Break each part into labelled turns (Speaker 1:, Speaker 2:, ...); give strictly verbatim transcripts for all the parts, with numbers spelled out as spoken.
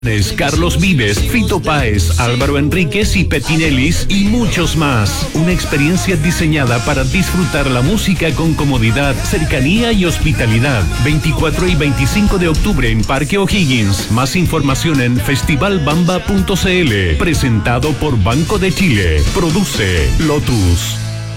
Speaker 1: Carlos Vives, Fito Páez, Álvaro Enríquez y Petinellis y muchos más. Una experiencia diseñada para disfrutar la música con comodidad, cercanía y hospitalidad. veinticuatro y veinticinco de octubre en Parque O'Higgins. Más información en festival bamba punto c l. Presentado por Banco de Chile. Produce Lotus.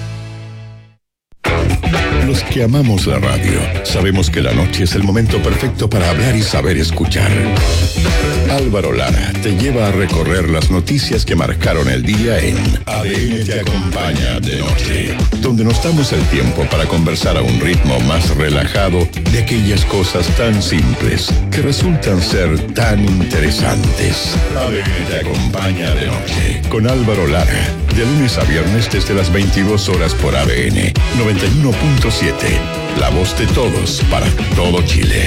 Speaker 2: Los que amamos la radio, sabemos que la noche es el momento perfecto para hablar y saber escuchar. Álvaro Lara te lleva a recorrer las noticias que marcaron el día en A D N Te Acompaña de Noche, donde nos damos el tiempo para conversar a un ritmo más relajado de aquellas cosas tan simples que resultan ser tan interesantes. A D N Te Acompaña de Noche con Álvaro Lara, de lunes a viernes desde las veintidós horas por A D N noventa y uno punto siete, la voz de todos para todo Chile.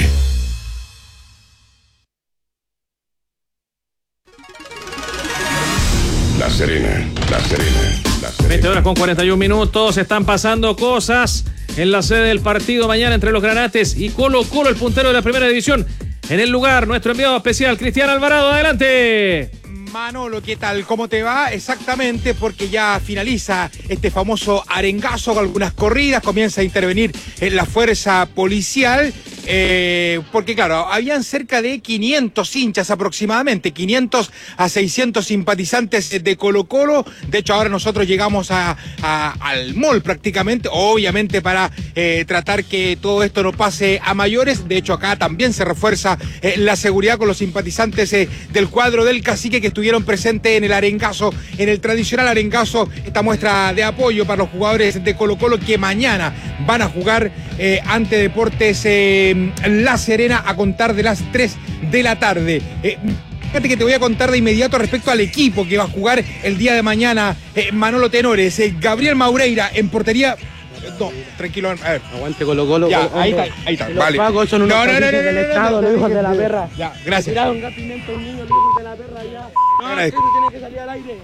Speaker 2: La Serena, La Serena, La Serena.
Speaker 3: veinte horas con cuarenta y un minutos, están pasando cosas en la sede del partido mañana entre los Granates y Colo Colo, el puntero de la primera división. En el lugar, nuestro enviado especial, Cristian Alvarado, adelante.
Speaker 4: Manolo, ¿qué tal? ¿Cómo te va? Exactamente, porque ya finaliza este famoso arengazo con algunas corridas, comienza a intervenir en la fuerza policial, eh, porque claro, habían cerca de quinientos hinchas aproximadamente, quinientos a seiscientos simpatizantes de Colo Colo. De hecho, ahora nosotros llegamos a, a, al mall prácticamente, obviamente para eh, tratar que todo esto no pase a mayores. De hecho, acá también se refuerza eh, la seguridad con los simpatizantes eh, del cuadro del Cacique que estuvieron presentes en el arengazo, en el tradicional arengazo, esta muestra de apoyo para los jugadores de Colo Colo que mañana van a jugar eh, ante Deportes eh, La Serena a contar de las tres de la tarde. Eh, Fíjate que te voy a contar de inmediato respecto al equipo que va a jugar el día de mañana, eh, Manolo Tenores, eh, Gabriel Maureira en portería. No, tranquilo, a ver.
Speaker 5: Aguante Colo Colo.
Speaker 4: Ya,
Speaker 5: Colo,
Speaker 4: ahí está, ahí está,
Speaker 5: los
Speaker 4: vale.
Speaker 5: pagos son unos
Speaker 4: No, no, no, no,
Speaker 5: del
Speaker 4: no, no,
Speaker 5: Estado,
Speaker 4: no,
Speaker 5: los
Speaker 4: no,
Speaker 5: hijos
Speaker 4: no,
Speaker 5: de la
Speaker 4: no,
Speaker 5: perra.
Speaker 4: Ya, gracias.
Speaker 5: Tiraron gas pimienta a un niño, los hijos de la perra ya. No,
Speaker 4: Agradezco.
Speaker 5: eso tiene que salir al aire.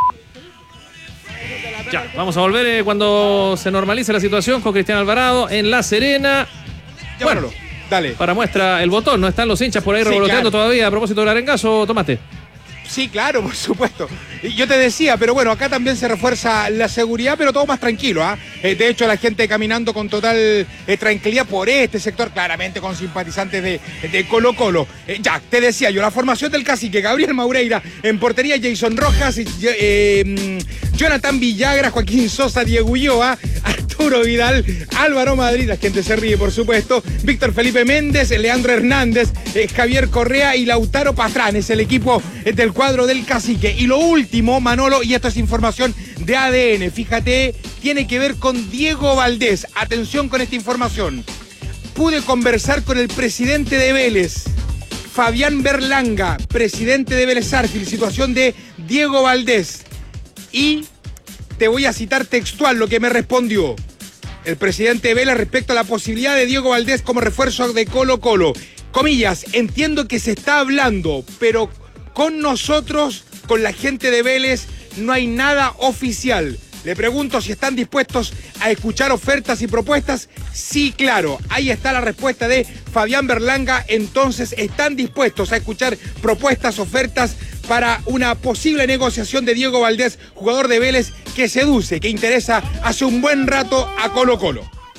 Speaker 3: Ya, vamos a volver eh, cuando se normalice la situación con Cristian Alvarado en La Serena.
Speaker 4: Ya,
Speaker 3: Bueno,
Speaker 4: Manolo, dale.
Speaker 3: para muestra el botón, no están los hinchas por ahí
Speaker 4: Sí,
Speaker 3: revoloteando
Speaker 4: claro.
Speaker 3: todavía a propósito del arengazo, Tomate.
Speaker 4: Sí, claro, por supuesto. Y yo te decía, pero bueno, acá también se refuerza la seguridad, pero todo más tranquilo, ¿ah? Eh, de hecho, la gente caminando con total eh, tranquilidad por este sector, claramente con simpatizantes de, de Colo Colo. Eh, ya, te decía yo, la formación del Cacique, Gabriel Maureira, en portería Jason Rojas, eh, eh, Jonathan Villagra, Joaquín Sosa, Diego Ulloa, Arturo Vidal, Álvaro Madrid, la gente se ríe, por supuesto, Víctor Felipe Méndez, Leandro Hernández, eh, Javier Correa y Lautaro Pastrán, es el equipo eh, del cuadro del Cacique. Y lo último, Manolo, y esto es información de A D N, fíjate, tiene que ver con Diego Valdés. Atención con esta información. Pude conversar con el presidente de Vélez, Fabián Berlanga, presidente de Vélez Sarsfield, situación de Diego Valdés. Y te voy a citar textual lo que me respondió el presidente de Vélez respecto a la posibilidad de Diego Valdés como refuerzo de Colo Colo. Comillas, entiendo que se está hablando, pero con nosotros, con la gente de Vélez, no hay nada oficial. Le pregunto si están dispuestos a escuchar ofertas y propuestas. Sí, claro. Ahí está la respuesta de Fabián Berlanga. Entonces, están dispuestos a escuchar propuestas, ofertas para una posible negociación de Diego Valdés, jugador de Vélez que seduce, que interesa hace un buen rato a Colo Colo.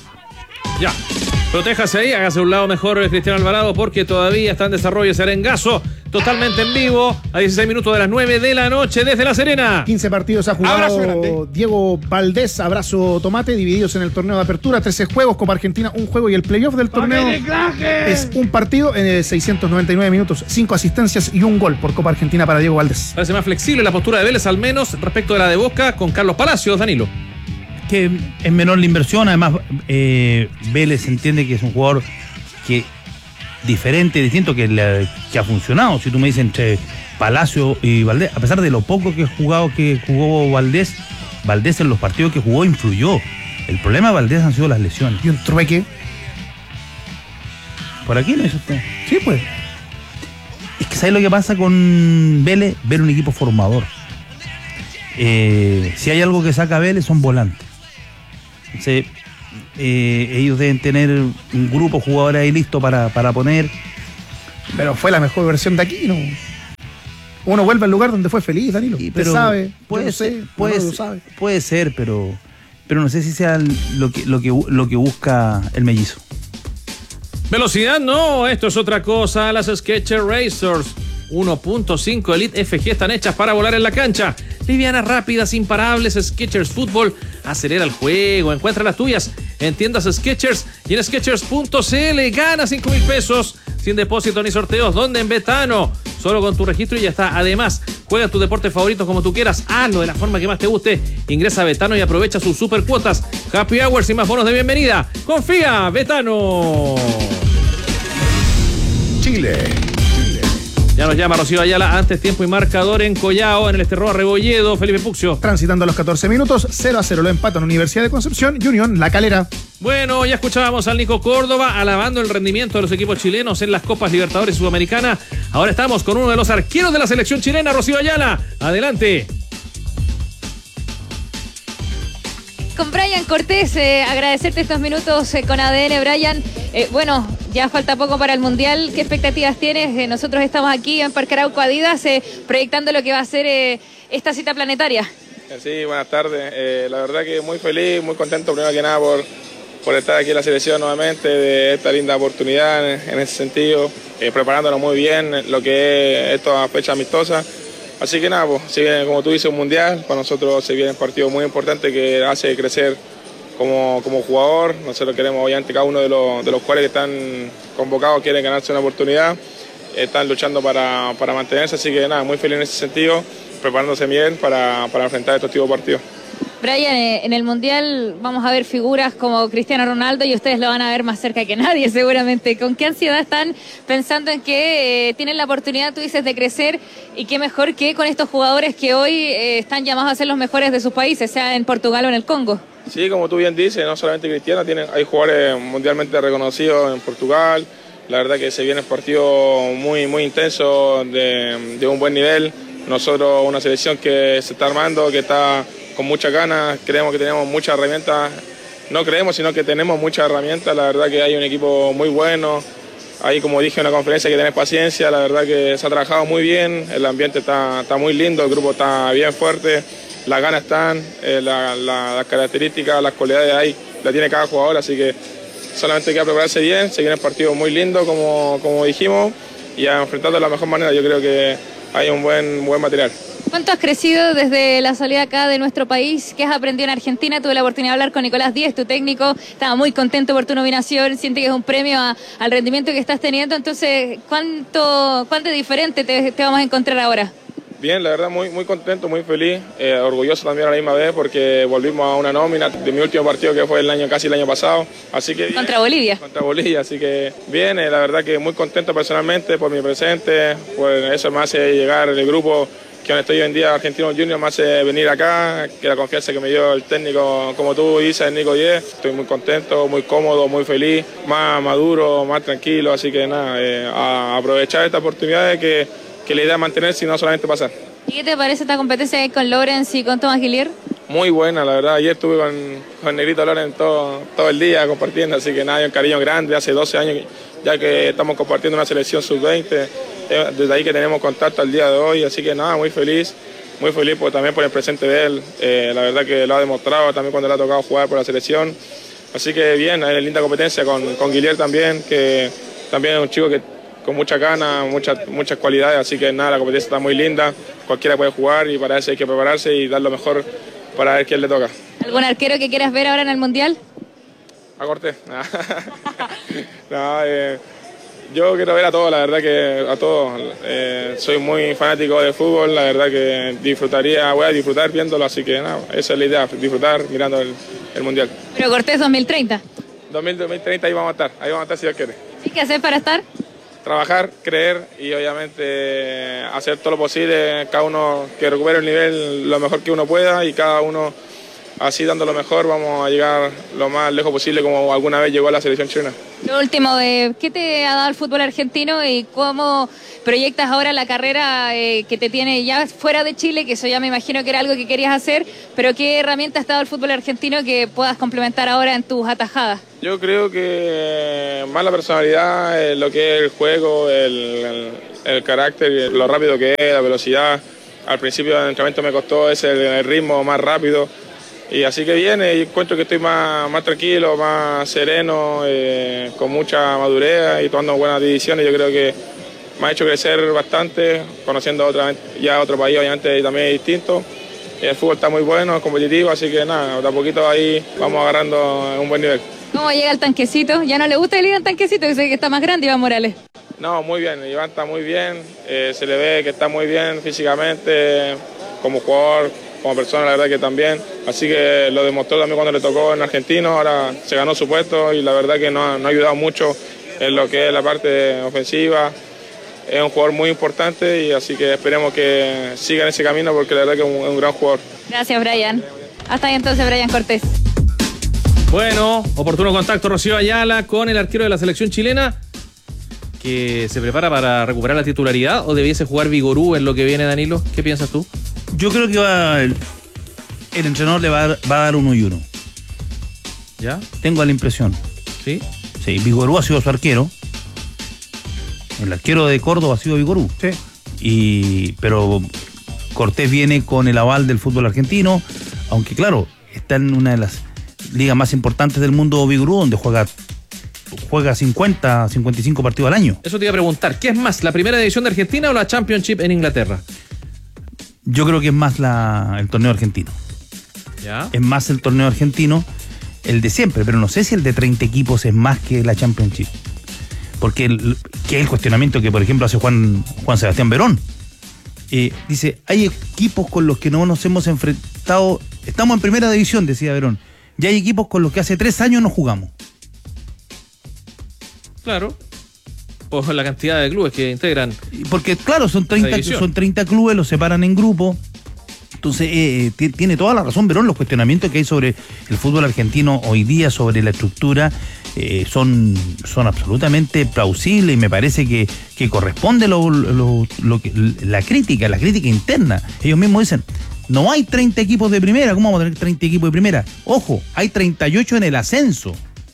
Speaker 3: Ya, protéjase ahí, hágase un lado mejor Cristian Alvarado porque todavía está en desarrollo ese arengazo totalmente en vivo a dieciséis minutos de las nueve de la noche desde La Serena.
Speaker 6: quince partidos ha jugado Diego Valdés, abrazo Tomate, divididos en el torneo de apertura, trece juegos, Copa Argentina un juego y el playoff del torneo es un partido en seiscientos noventa y nueve minutos, cinco asistencias y un gol por Copa Argentina para Diego Valdés.
Speaker 3: Parece más flexible la postura de Vélez al menos respecto de la de Boca con Carlos Palacios, Danilo.
Speaker 7: Que es menor la inversión, además eh, Vélez entiende que es un jugador que diferente, distinto, que, le, que ha funcionado. Si tú me dices entre Palacio y Valdés, a pesar de lo poco que jugado que jugó Valdés, Valdés en los partidos que jugó influyó. El problema de Valdés han sido las lesiones.
Speaker 6: ¿Y un trueque?
Speaker 7: ¿Por aquí no es usted?
Speaker 6: Sí, pues.
Speaker 7: Es que ¿sabes lo que pasa con Vélez? Ver un equipo formador. Eh, si hay algo que saca Vélez son volantes. Entonces, eh, ellos deben tener un grupo de jugadores ahí listo para, para poner.
Speaker 6: Pero fue la mejor versión de aquí, ¿no? Uno vuelve al lugar donde fue feliz, Danilo.
Speaker 7: Sí,
Speaker 6: Usted
Speaker 7: pero
Speaker 6: sabe,
Speaker 7: puede
Speaker 6: yo
Speaker 7: ser,
Speaker 6: sé,
Speaker 7: puede,
Speaker 6: Manolo lo
Speaker 7: ser
Speaker 6: sabe.
Speaker 7: puede ser, pero, pero no sé si sea lo que, lo que, lo que busca el mellizo.
Speaker 3: Velocidad no, esto es otra cosa. Las Skechers Racers uno punto cinco Elite F G están hechas para volar en la cancha. Livianas, rápidas, imparables. Skechers Fútbol acelera el juego. Encuentra las tuyas en tiendas Skechers y en Skechers punto c l. Gana cinco mil pesos sin depósito ni sorteos. ¿Dónde? En Betano. Solo con tu registro y ya está. Además, juega tu deporte favorito como tú quieras. Hazlo de la forma que más te guste. Ingresa a Betano y aprovecha sus super cuotas. Happy Hours y más bonos de bienvenida. Confía, Betano.
Speaker 2: Chile.
Speaker 3: Ya nos llama Rocío Ayala, antes tiempo y marcador en Collao, en el Esterroa Rebolledo, Felipe Puccio.
Speaker 6: Transitando los catorce minutos, cero a cero lo empatan Universidad de Concepción y Unión La Calera.
Speaker 3: Bueno, ya escuchábamos al Nico Córdoba alabando el rendimiento de los equipos chilenos en las Copas Libertadores y Sudamericana. Ahora estamos con uno de los arqueros de la selección chilena, Rocío Ayala. Adelante.
Speaker 8: Con Brian Cortés, eh, agradecerte estos minutos eh, con A D N, Brian. Eh, bueno, ya falta poco para el Mundial. ¿Qué expectativas tienes? Eh, nosotros estamos aquí en Parque Arauco Adidas eh, proyectando lo que va a ser eh, esta cita planetaria.
Speaker 9: Sí, buenas tardes. Eh, la verdad que muy feliz, muy contento primero que nada por, por estar aquí en la selección nuevamente, de esta linda oportunidad en, en ese sentido, eh, preparándonos muy bien lo que es esta fecha amistosa. Así que nada, pues, si viene, como tú dices, un mundial, para nosotros se viene un partido muy importante que hace crecer como, como jugador. Nosotros queremos, obviamente, cada uno de los, de los jugadores que están convocados quieren ganarse una oportunidad, están luchando para, para mantenerse, así que nada, muy feliz en ese sentido, preparándose bien para, para enfrentar estos tipos de partidos.
Speaker 8: Brian, eh, en el Mundial vamos a ver figuras como Cristiano Ronaldo y ustedes lo van a ver más cerca que nadie seguramente. ¿Con qué ansiedad están pensando en que eh, tienen la oportunidad, tú dices, de crecer y qué mejor que con estos jugadores que hoy eh, están llamados a ser los mejores de sus países, sea en Portugal o en el Congo?
Speaker 9: Sí, como tú bien dices, no solamente Cristiano, tienen, hay jugadores mundialmente reconocidos en Portugal. La verdad que se viene un partido muy, muy intenso, de, de un buen nivel. Nosotros, una selección que se está armando, que está con muchas ganas, creemos que tenemos muchas herramientas, no creemos, sino que tenemos muchas herramientas. La verdad que hay un equipo muy bueno. Ahí, como dije en la conferencia, hay que tener paciencia. La verdad que se ha trabajado muy bien, el ambiente está, está muy lindo, el grupo está bien fuerte, las ganas están, eh, la, la, las características, las cualidades ahí, la tiene cada jugador, así que solamente queda prepararse bien, se viene el partido muy lindo, como, como dijimos, y a enfrentarlo de la mejor manera. Yo creo que hay un buen, buen material.
Speaker 8: ¿Cuánto has crecido desde la salida acá de nuestro país? ¿Qué has aprendido en Argentina? Tuve la oportunidad de hablar con Nicolás Díez, tu técnico. Estaba muy contento por tu nominación. Siente que es un premio a, al rendimiento que estás teniendo. Entonces, ¿cuánto, cuánto diferente te, te vamos a encontrar ahora?
Speaker 9: Bien, la verdad muy, muy contento, muy feliz, eh, orgulloso también a la misma vez porque volvimos a una nómina de mi último partido que fue el año casi el año pasado, así que bien,
Speaker 8: contra Bolivia.
Speaker 9: Contra Bolivia, así que bien, eh, la verdad que muy contento personalmente por mi presente, por eso me hace llegar el grupo que donde estoy hoy en día, Argentino Junior, me hace venir acá, que la confianza que me dio el técnico, como tú dices, Nico Díez, estoy muy contento, muy cómodo, muy feliz, más maduro, más tranquilo, así que nada, eh, a aprovechar esta oportunidad de que que la idea es mantenerse y no solamente pasar.
Speaker 8: ¿Y qué te parece esta competencia con Lorenz y con Tomás Guillier?
Speaker 9: Muy buena, la verdad. Ayer estuve con, con Negrito Lorenz todo, todo el día compartiendo, así que nada, hay un cariño grande. Hace doce años ya que estamos compartiendo una selección sub veinte, eh, desde ahí que tenemos contacto al día de hoy, así que nada, muy feliz. Muy feliz por, también por el presente de él. Eh, la verdad que lo ha demostrado también cuando le ha tocado jugar por la selección. Así que bien, hay linda competencia con, con Guillier también, que también es un chico que con muchas ganas, muchas, muchas cualidades, así que nada, la competencia está muy linda, cualquiera puede jugar y para eso hay que prepararse y dar lo mejor para ver quién le toca.
Speaker 8: ¿Algún arquero que quieras ver ahora en el Mundial?
Speaker 9: A Cortés. no, eh, yo quiero ver a todos, la verdad que a todos. Eh, soy muy fanático del fútbol, la verdad que disfrutaría, voy a disfrutar viéndolo, así que nada, esa es la idea, disfrutar mirando el, el Mundial.
Speaker 8: Pero Cortés dos mil treinta.
Speaker 9: dos mil treinta ahí vamos a estar, ahí vamos a estar si Dios quiere.
Speaker 8: ¿Y qué hacer para estar?
Speaker 9: Trabajar, creer y obviamente hacer todo lo posible, cada uno que recupere el nivel lo mejor que uno pueda y cada uno así dando lo mejor vamos a llegar lo más lejos posible como alguna vez llegó a la selección chilena.
Speaker 8: Lo último, eh, ¿qué te ha dado el fútbol argentino y cómo proyectas ahora la carrera eh, que te tiene ya fuera de Chile, que eso ya me imagino que era algo que querías hacer, pero qué herramientas te ha dado el fútbol argentino que puedas complementar ahora en tus atajadas?
Speaker 9: Yo creo que más la personalidad, eh, lo que es el juego, el, el, el carácter, lo rápido que es, la velocidad. Al principio del entrenamiento me costó ese el ritmo más rápido. Y así que viene y encuentro que estoy más, más tranquilo, más sereno, eh, con mucha madurez y tomando buenas decisiones. Yo creo que me ha hecho crecer bastante, conociendo otra, ya otro país, obviamente también es distinto. El fútbol está muy bueno, es competitivo, así que nada, de a poquito ahí vamos agarrando un buen nivel.
Speaker 8: ¿Cómo llega el tanquecito? ¿Ya no le gusta el ir al tanquecito? Dice que está más grande, Iván Morales.
Speaker 9: No, muy bien, Iván está muy bien, eh, se le ve que está muy bien físicamente, como jugador, como persona, la verdad que también. Así que lo demostró también cuando le tocó en Argentino, ahora se ganó su puesto y la verdad que nos no ha ayudado mucho en lo que es la parte ofensiva. Es un jugador muy importante y así que esperemos que siga en ese camino porque la verdad que es un, es un gran jugador.
Speaker 8: Gracias, Brian. Hasta ahí entonces, Brian Cortés.
Speaker 3: Bueno, oportuno contacto Rocío Ayala con el arquero de la selección chilena que se prepara para recuperar la titularidad, o debiese jugar Vigorú en lo que viene, Danilo. ¿Qué piensas tú?
Speaker 7: Yo creo que va el, el entrenador le va a, dar, va a dar uno y uno.
Speaker 3: ¿Ya?
Speaker 7: Tengo la impresión.
Speaker 3: ¿Sí?
Speaker 7: Sí, Vigorú ha sido su arquero. El arquero de Córdoba ha sido Vigorú.
Speaker 6: Sí.
Speaker 7: Y, pero Cortés viene con el aval del fútbol argentino, aunque claro, está en una de las ligas más importantes del mundo Vigorú, donde juega juega cincuenta, cincuenta y cinco partidos al año.
Speaker 3: Eso te iba a preguntar, ¿qué es más, la primera división de Argentina o la Championship en Inglaterra?
Speaker 7: Yo creo que es más la, el torneo argentino.
Speaker 3: ¿Ya?
Speaker 7: Es más el torneo argentino, el de siempre, pero no sé si el de treinta equipos es más que la Championship. Porque el, que es el cuestionamiento que, por ejemplo, hace Juan, Juan Sebastián Verón. Eh, dice, hay equipos con los que no nos hemos enfrentado, estamos en primera división, decía Verón, y hay equipos con los que hace tres años no jugamos.
Speaker 3: Claro, por la cantidad de clubes que integran.
Speaker 7: Porque claro, son treinta, son treinta clubes, los separan en grupos. Entonces, eh, t- tiene toda la razón Verón, los cuestionamientos que hay sobre el fútbol argentino hoy día, sobre la estructura, eh, son, son absolutamente plausibles y me parece que, que corresponde lo, lo, lo que, la crítica, la crítica interna. Ellos mismos dicen, no hay treinta equipos de primera, ¿cómo vamos a tener treinta equipos de primera? Ojo, hay treinta y ocho en el ascenso.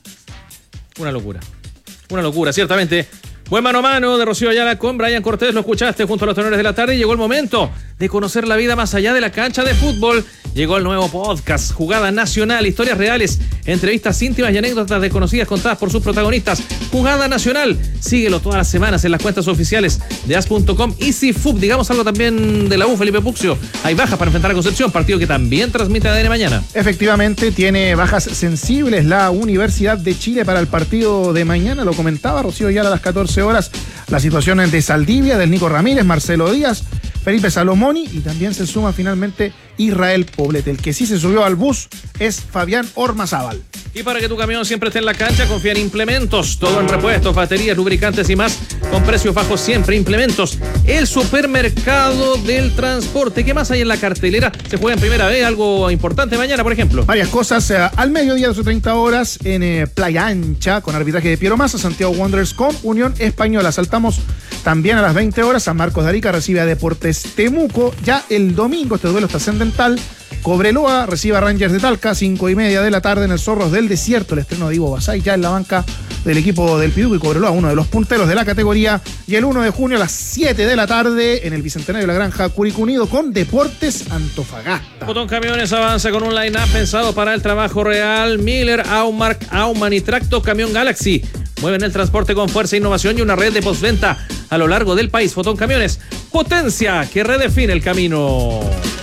Speaker 3: Una locura. Una locura, ciertamente. Buen mano a mano de Rocío Ayala con Brian Cortés, lo escuchaste junto a los tenores de la tarde y llegó el momento de conocer la vida más allá de la cancha de fútbol. Llegó el nuevo podcast, Jugada Nacional, historias reales, entrevistas íntimas y anécdotas desconocidas contadas por sus protagonistas. Jugada Nacional, síguelo todas las semanas en las cuentas oficiales de as punto com y Cifub. Digamos algo también de la U, Felipe Puccio. Hay bajas para enfrentar a Concepción, partido que también transmite A D N mañana.
Speaker 6: Efectivamente, tiene bajas sensibles la Universidad de Chile para el partido de mañana. Lo comentaba Rocío Ayala a las catorce horas. Las situaciones de Saldivia, del Nico Ramírez, Marcelo Díaz, Felipe Salomoni y también se suma finalmente Israel Poblete. El que sí se subió al bus es Fabián Ormazábal.
Speaker 3: Y para que tu camión siempre esté en la cancha, confía en Implementos. Todo en repuestos, baterías, lubricantes y más, con precios bajos siempre. Implementos, el supermercado del transporte. ¿Qué más hay en la cartelera? Se juega en primera vez, algo importante mañana, por ejemplo.
Speaker 6: Varias cosas. Eh, al mediodía, doce treinta horas, en eh, Playa Ancha, con arbitraje de Piero Massa, Santiago Wanderers con Unión Española. Saltamos también a las veinte horas. San Marcos de Arica recibe a Deportes Temuco. Ya el domingo, este duelo trascendental. Cobreloa recibe a Rangers de Talca, cinco y media de la tarde en el Zorros del Desierto. El estreno de Ivo Basay ya en la banca del equipo del Piduco y Cobreloa, uno de los punteros de la categoría. Y el uno de junio a las siete de la tarde en el Bicentenario de la Granja Curicó Unido con Deportes Antofagasta.
Speaker 3: Botón Camiones avanza con un line-up pensado para el trabajo real. Miller, Aumark, Auman y Tracto Camión Galaxy mueven el transporte con fuerza, innovación y una red de postventa a lo largo del país. Fotón Camiones, potencia que redefine el camino.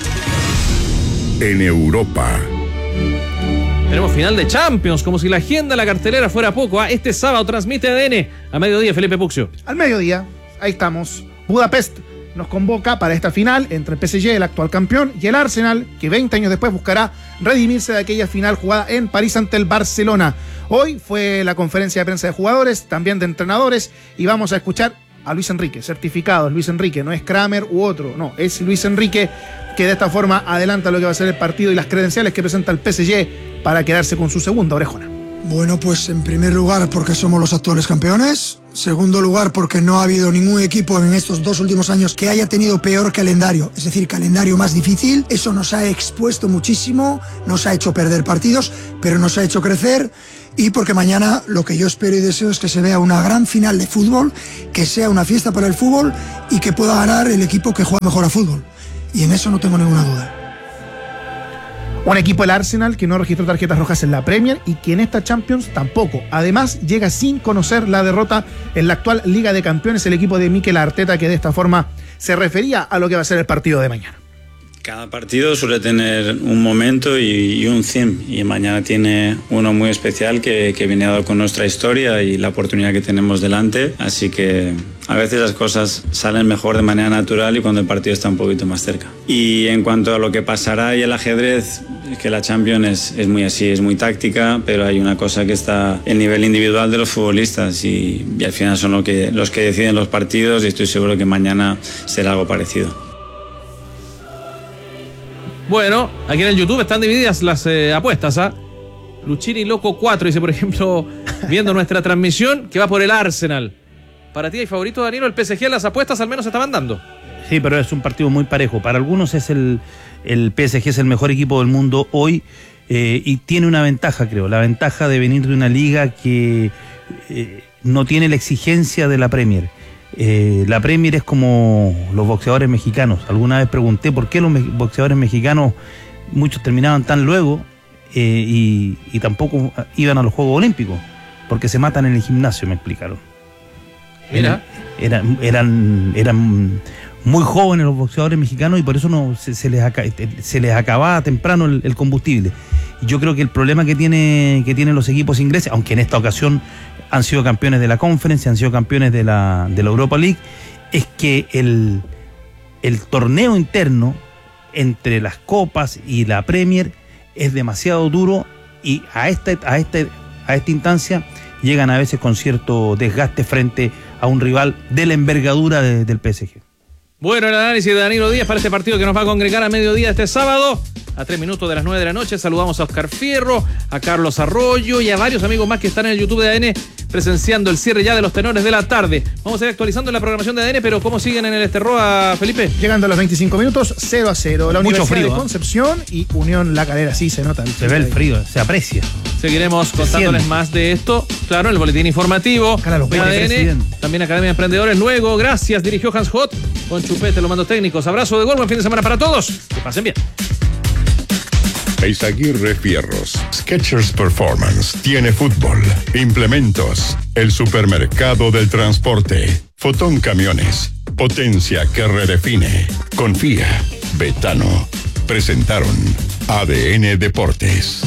Speaker 2: En Europa.
Speaker 3: Tenemos final de Champions, como si la agenda, la cartelera fuera poco. ¿Ah? Este sábado transmite A D N a mediodía, Felipe Puccio.
Speaker 6: Al mediodía, ahí estamos. Budapest nos convoca para esta final entre el P S G, el actual campeón, y el Arsenal, que veinte años después buscará redimirse de aquella final jugada en París ante el Barcelona. Hoy fue la conferencia de prensa de jugadores, también de entrenadores, y vamos a escuchar a Luis Enrique, certificado, Luis Enrique, no es Kramer u otro, no, es Luis Enrique, que de esta forma adelanta lo que va a ser el partido y las credenciales que presenta el P S G para quedarse con su segunda orejona.
Speaker 10: Bueno, pues en primer lugar porque somos los actuales campeones. Segundo lugar porque no ha habido ningún equipo en estos dos últimos años que haya tenido peor calendario, es decir, calendario más difícil. Eso nos ha expuesto muchísimo, nos ha hecho perder partidos, pero nos ha hecho crecer. Y porque mañana lo que yo espero y deseo es que se vea una gran final de fútbol, que sea una fiesta para el fútbol y que pueda ganar el equipo que juega mejor a fútbol. Y en eso no tengo ninguna duda.
Speaker 6: Un equipo, el Arsenal, que no registró tarjetas rojas en la Premier y que en esta Champions tampoco. Además, llega sin conocer la derrota en la actual Liga de Campeones, el equipo de Mikel Arteta, que de esta forma se refería a lo que va a ser el partido de mañana.
Speaker 11: Cada partido suele tener un momento y, y un theme, y mañana tiene uno muy especial que, que viene dado con nuestra historia y la oportunidad que tenemos delante, así que a veces las cosas salen mejor de manera natural y cuando el partido está un poquito más cerca. Y en cuanto a lo que pasará y el ajedrez, es que la Champions es, es muy así, es muy táctica, pero hay una cosa que está el nivel individual de los futbolistas y, y al final son lo que, los que deciden los partidos y estoy seguro que mañana será algo parecido.
Speaker 3: Bueno, aquí en el YouTube están divididas las eh, apuestas, ¿ah? ¿eh? Luchini Loco cuatro dice, por ejemplo, viendo nuestra transmisión, que va por el Arsenal. Para ti hay favorito, Danilo, el P S G en las apuestas al menos se está mandando.
Speaker 7: Sí, pero es un partido muy parejo. Para algunos es el, el P S G es el mejor equipo del mundo hoy eh, y tiene una ventaja, creo. La ventaja de venir de una liga que eh, no tiene la exigencia de la Premier. Eh, la Premier es como los boxeadores mexicanos. Alguna vez pregunté por qué los me- boxeadores mexicanos, muchos terminaban tan luego eh, y, y tampoco iban a los Juegos Olímpicos, porque se matan en el gimnasio, me explicaron.
Speaker 3: Mira.
Speaker 7: Eran, eran, eran muy jóvenes los boxeadores mexicanos y por eso no se, se, les, aca- se les acababa temprano el, el combustible. Y yo creo que el problema que, tiene, que tienen los equipos ingleses, aunque en esta ocasión han sido campeones de la Conference, han sido campeones de la, de la Europa League, es que el, el torneo interno entre las copas y la Premier es demasiado duro y a esta, a este, a esta instancia llegan a veces con cierto desgaste frente a un rival de la envergadura de, del P S G.
Speaker 3: Bueno, el análisis de Danilo Díaz para este partido que nos va a congregar a mediodía este sábado, a tres minutos de las nueve de la noche. Saludamos a Oscar Fierro, a Carlos Arroyo y a varios amigos más que están en el YouTube de A D N presenciando el cierre ya de los tenores de la tarde. Vamos a ir actualizando la programación de A D N, pero ¿cómo siguen en el Esterroa, Felipe?
Speaker 6: Llegando a los veinticinco minutos, cero a cero. La
Speaker 7: Mucho
Speaker 6: Universidad
Speaker 7: frío,
Speaker 6: de
Speaker 7: ¿eh?
Speaker 6: Concepción y Unión La Calera, sí se nota. El
Speaker 7: Se ve el frío, se aprecia.
Speaker 3: Seguiremos
Speaker 7: Se
Speaker 3: contándoles
Speaker 7: siente.
Speaker 3: más de esto, claro, en el boletín informativo
Speaker 6: Cara, los
Speaker 3: de
Speaker 6: buenos
Speaker 3: A D N,
Speaker 7: presidente.
Speaker 3: también Academia de Emprendedores. Luego, gracias, dirigió Hans Hot con Chupete, los mandos técnicos. Abrazo de gol, buen fin de semana para todos. Que pasen bien.
Speaker 2: Eizaguirre Fierros, Skechers Performance, tiene fútbol, implementos, el supermercado del transporte, Fotón Camiones, potencia que redefine, confía, Betano. Presentaron A D N Deportes.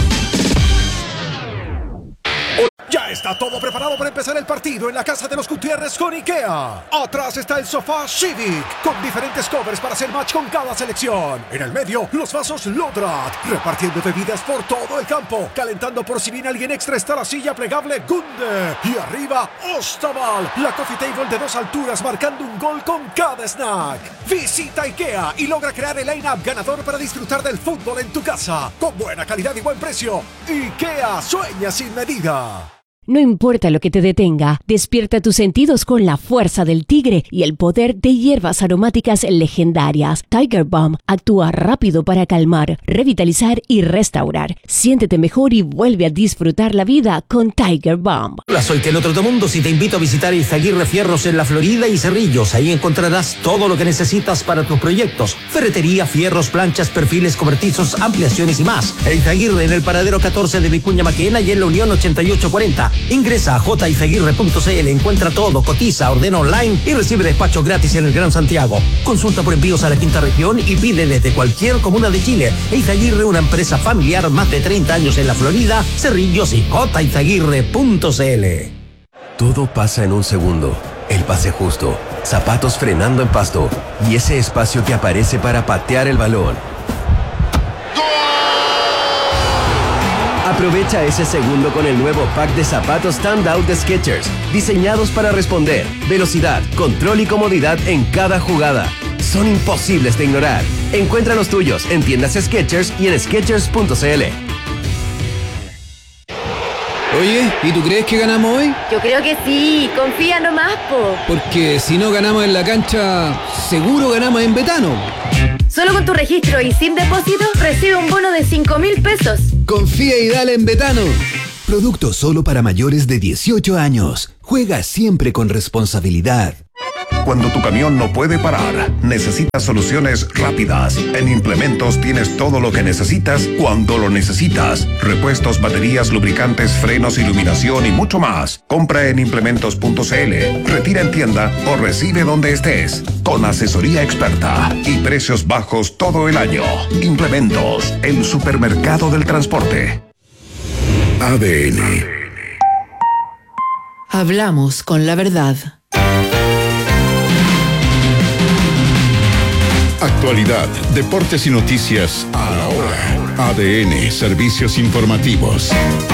Speaker 12: Ya está todo preparado para empezar el partido en la casa de los Gutiérrez con IKEA. Atrás está el sofá Civic, con diferentes covers para hacer match con cada selección. En el medio, los vasos Lodrat, repartiendo bebidas por todo el campo. Calentando por si viene alguien extra está la silla plegable Gunde. Y arriba, Ostaval, la coffee table de dos alturas marcando un gol con cada snack. Visita IKEA y logra crear el line-up ganador para disfrutar del fútbol en tu casa. Con buena calidad y buen precio. IKEA, sueña sin medida.
Speaker 13: No importa lo que te detenga, despierta tus sentidos con la fuerza del tigre y el poder de hierbas aromáticas legendarias. Tiger Balm actúa rápido para calmar, revitalizar y restaurar. Siéntete mejor y vuelve a disfrutar la vida con Tiger Balm.
Speaker 14: Hola, soy Telo Trotamundos y te invito a visitar Eizaguirre Fierros en la Florida y Cerrillos. Ahí encontrarás todo lo que necesitas para tus proyectos. Ferretería, fierros, planchas, perfiles cobertizos, ampliaciones y más. Eizaguirre en el paradero catorce de Vicuña Maquena y en la Unión ochenta y ocho cuarenta. Ingresa a j izaguirre punto c l, encuentra todo, cotiza, ordena online y recibe despacho gratis en el Gran Santiago. Consulta por envíos a la quinta región y pide desde cualquier comuna de Chile. Eizaguirre, una empresa familiar, más de treinta años en la Florida, Cerrillos y j izaguirre punto c l.
Speaker 15: Todo pasa en un segundo. El pase justo, zapatos frenando en pasto y ese espacio que aparece para patear el balón. Aprovecha ese segundo con el nuevo pack de zapatos Standout de Skechers, diseñados para responder, velocidad, control y comodidad en cada jugada. Son imposibles de ignorar. Encuentra los tuyos en tiendas Skechers y en skechers punto c l.
Speaker 16: Oye, ¿y tú crees que ganamos hoy?
Speaker 17: Yo creo que sí, confía nomás, po.
Speaker 16: Porque si no ganamos en la cancha, seguro ganamos en Betano.
Speaker 17: Solo con tu registro y sin depósito, recibe un bono de cinco mil pesos.
Speaker 16: Confía y dale en Betano.
Speaker 18: Producto solo para mayores de dieciocho años. Juega siempre con responsabilidad.
Speaker 2: Cuando tu camión no puede parar, necesitas soluciones rápidas. En Implementos tienes todo lo que necesitas cuando lo necesitas. Repuestos, baterías, lubricantes, frenos, iluminación y mucho más. Compra en implementos punto c l, retira en tienda o recibe donde estés. Con asesoría experta y precios bajos todo el año. Implementos, el supermercado del transporte. A D N.
Speaker 19: Hablamos con la verdad.
Speaker 2: Actualidad, deportes y noticias a la hora. A D N, servicios informativos.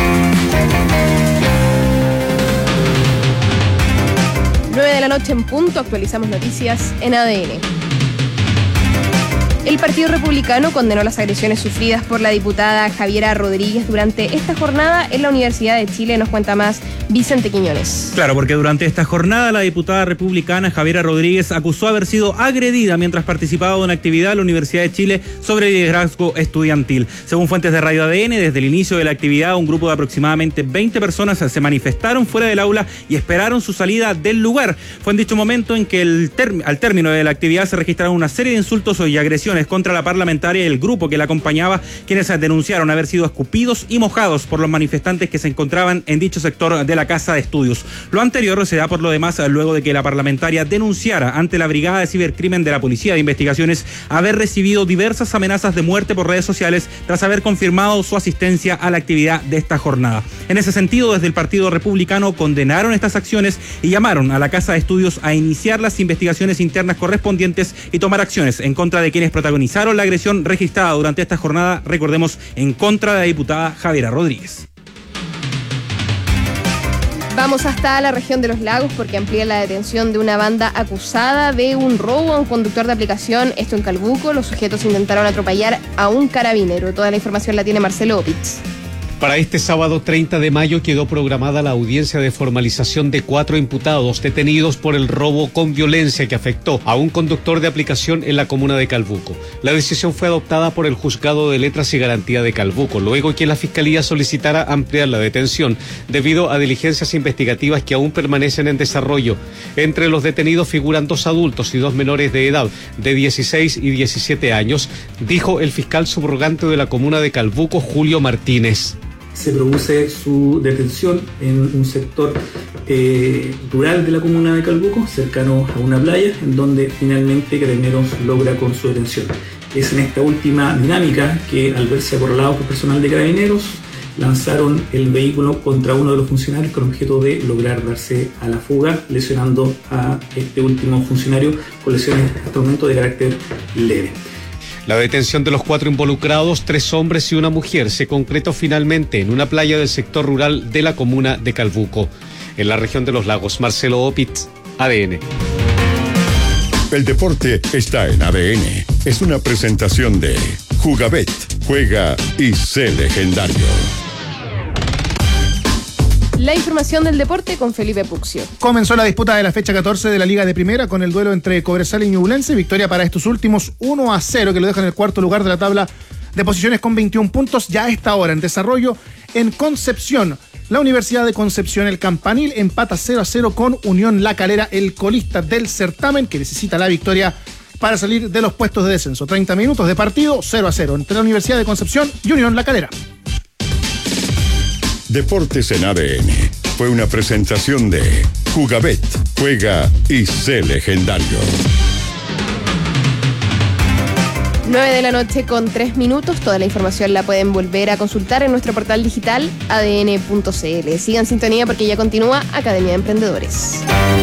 Speaker 20: nueve de la noche en punto, actualizamos noticias en A D N. El Partido Republicano condenó las agresiones sufridas por la diputada Javiera Rodríguez durante esta jornada en la Universidad de Chile. Nos cuenta más Vicente Quiñones.
Speaker 21: Claro, porque durante esta jornada la diputada republicana Javiera Rodríguez acusó haber sido agredida mientras participaba de una actividad en la Universidad de Chile sobre liderazgo estudiantil. Según fuentes de Radio A D N, desde el inicio de la actividad, un grupo de aproximadamente veinte personas se manifestaron fuera del aula y esperaron su salida del lugar. Fue en dicho momento en que el term- al término de la actividad se registraron una serie de insultos y agresiones contra la parlamentaria y el grupo que la acompañaba, quienes denunciaron haber sido escupidos y mojados por los manifestantes que se encontraban en dicho sector de la Casa de Estudios. Lo anterior se da por lo demás luego de que la parlamentaria denunciara ante la Brigada de Cibercrimen de la Policía de Investigaciones haber recibido diversas amenazas de muerte por redes sociales tras haber confirmado su asistencia a la actividad de esta jornada. En ese sentido, desde el Partido Republicano condenaron estas acciones y llamaron a la Casa de Estudios a iniciar las investigaciones internas correspondientes y tomar acciones en contra de quienes protagonizaron la agresión registrada durante esta jornada, recordemos, en contra de la diputada Javiera Rodríguez.
Speaker 20: Vamos hasta la región de los lagos porque amplían la detención de una banda acusada de un robo a un conductor de aplicación, esto en Calbuco. Los sujetos intentaron atropellar a un carabinero. Toda la información la tiene Marcelo Opitz.
Speaker 22: Para este sábado treinta de mayo quedó programada la audiencia de formalización de cuatro imputados detenidos por el robo con violencia que afectó a un conductor de aplicación en la comuna de Calbuco. La decisión fue adoptada por el Juzgado de Letras y Garantía de Calbuco, luego que la Fiscalía solicitara ampliar la detención debido a diligencias investigativas que aún permanecen en desarrollo. Entre los detenidos figuran dos adultos y dos menores de edad de dieciséis y diecisiete años, dijo el fiscal subrogante de la comuna de Calbuco, Julio Martínez.
Speaker 23: Se produce su detención en un sector eh, rural de la comuna de Calbuco, cercano a una playa, en donde finalmente Carabineros logra con su detención. Es en esta última dinámica que, al verse acorralados por personal de Carabineros, lanzaron el vehículo contra uno de los funcionarios con objeto de lograr darse a la fuga, lesionando a este último funcionario con lesiones hasta el momento de carácter leve.
Speaker 22: La detención de los cuatro involucrados, tres hombres y una mujer, se concretó finalmente en una playa del sector rural de la comuna de Calbuco, en la región de los lagos. Marcelo Opitz, A D N.
Speaker 2: El deporte está en A D N. Es una presentación de Jugabet. Juega y sé legendario.
Speaker 20: La información del deporte con Felipe Puccio.
Speaker 6: Comenzó la disputa de la fecha catorce de la Liga de Primera con el duelo entre Cobresal y Ñublense. Victoria para estos últimos uno a cero, que lo deja en el cuarto lugar de la tabla de posiciones con veintiún puntos. Ya a esta hora en desarrollo en Concepción. La Universidad de Concepción, el Campanil, empata cero a cero con Unión La Calera, el colista del certamen, que necesita la victoria para salir de los puestos de descenso. treinta minutos de partido, cero a cero entre la Universidad de Concepción y Unión La Calera.
Speaker 2: Deportes en A D N. Fue una presentación de Jugabet. Juega y sé legendario.
Speaker 20: nueve de la noche con tres minutos. Toda la información la pueden volver a consultar en nuestro portal digital a d n punto c l. Sigan en sintonía porque ya continúa Academia de Emprendedores.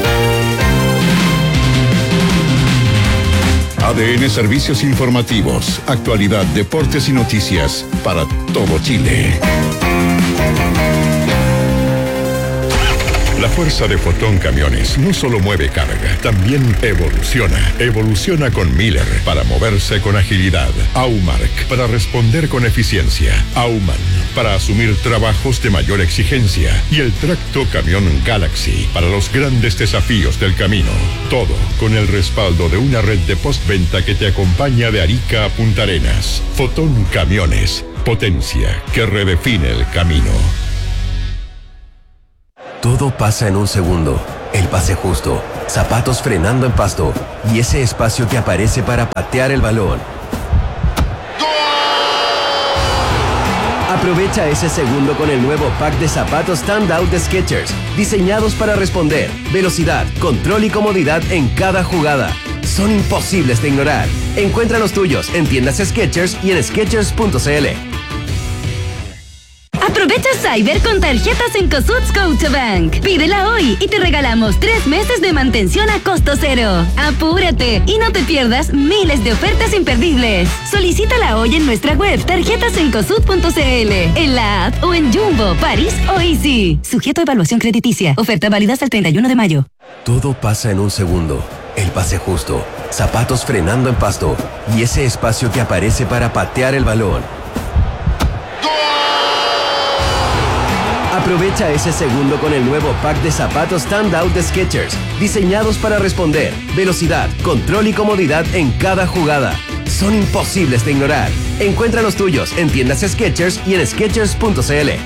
Speaker 2: A D N Servicios Informativos. Actualidad, deportes y noticias para todo Chile. La fuerza de Fotón Camiones no solo mueve carga, también evoluciona. Evoluciona con Miller para moverse con agilidad. Aumark para responder con eficiencia. Auman para asumir trabajos de mayor exigencia. Y el tracto camión Galaxy para los grandes desafíos del camino. Todo con el respaldo de una red de postventa que te acompaña de Arica a Punta Arenas. Fotón Camiones. Potencia que redefine el camino.
Speaker 15: Todo pasa en un segundo. El pase justo, zapatos frenando en pasto y ese espacio que aparece para patear el balón. Aprovecha ese segundo con el nuevo pack de zapatos Standout de Skechers, diseñados para responder, velocidad, control y comodidad en cada jugada. Son imposibles de ignorar. Encuentra los tuyos en tiendas Skechers y en skechers punto c l.
Speaker 1: Aprovecha Cyber con tarjetas en Cosuts Scotiabank. Pídela hoy y te regalamos tres meses de mantención a costo cero. Apúrate y no te pierdas miles de ofertas imperdibles. Solicítala hoy en nuestra web tarjetas en cosut punto c l, en la app o en Jumbo, París o Easy. Sujeto a evaluación crediticia. Oferta válida hasta el treinta y uno de mayo.
Speaker 15: Todo pasa en un segundo. El pase justo, zapatos frenando en pasto y ese espacio que aparece para patear el balón. Aprovecha ese segundo con el nuevo pack de zapatos Standout de Skechers, diseñados para responder, velocidad, control y comodidad en cada jugada. Son imposibles de ignorar. Encuentra los tuyos en tiendas Skechers y en skechers punto c l.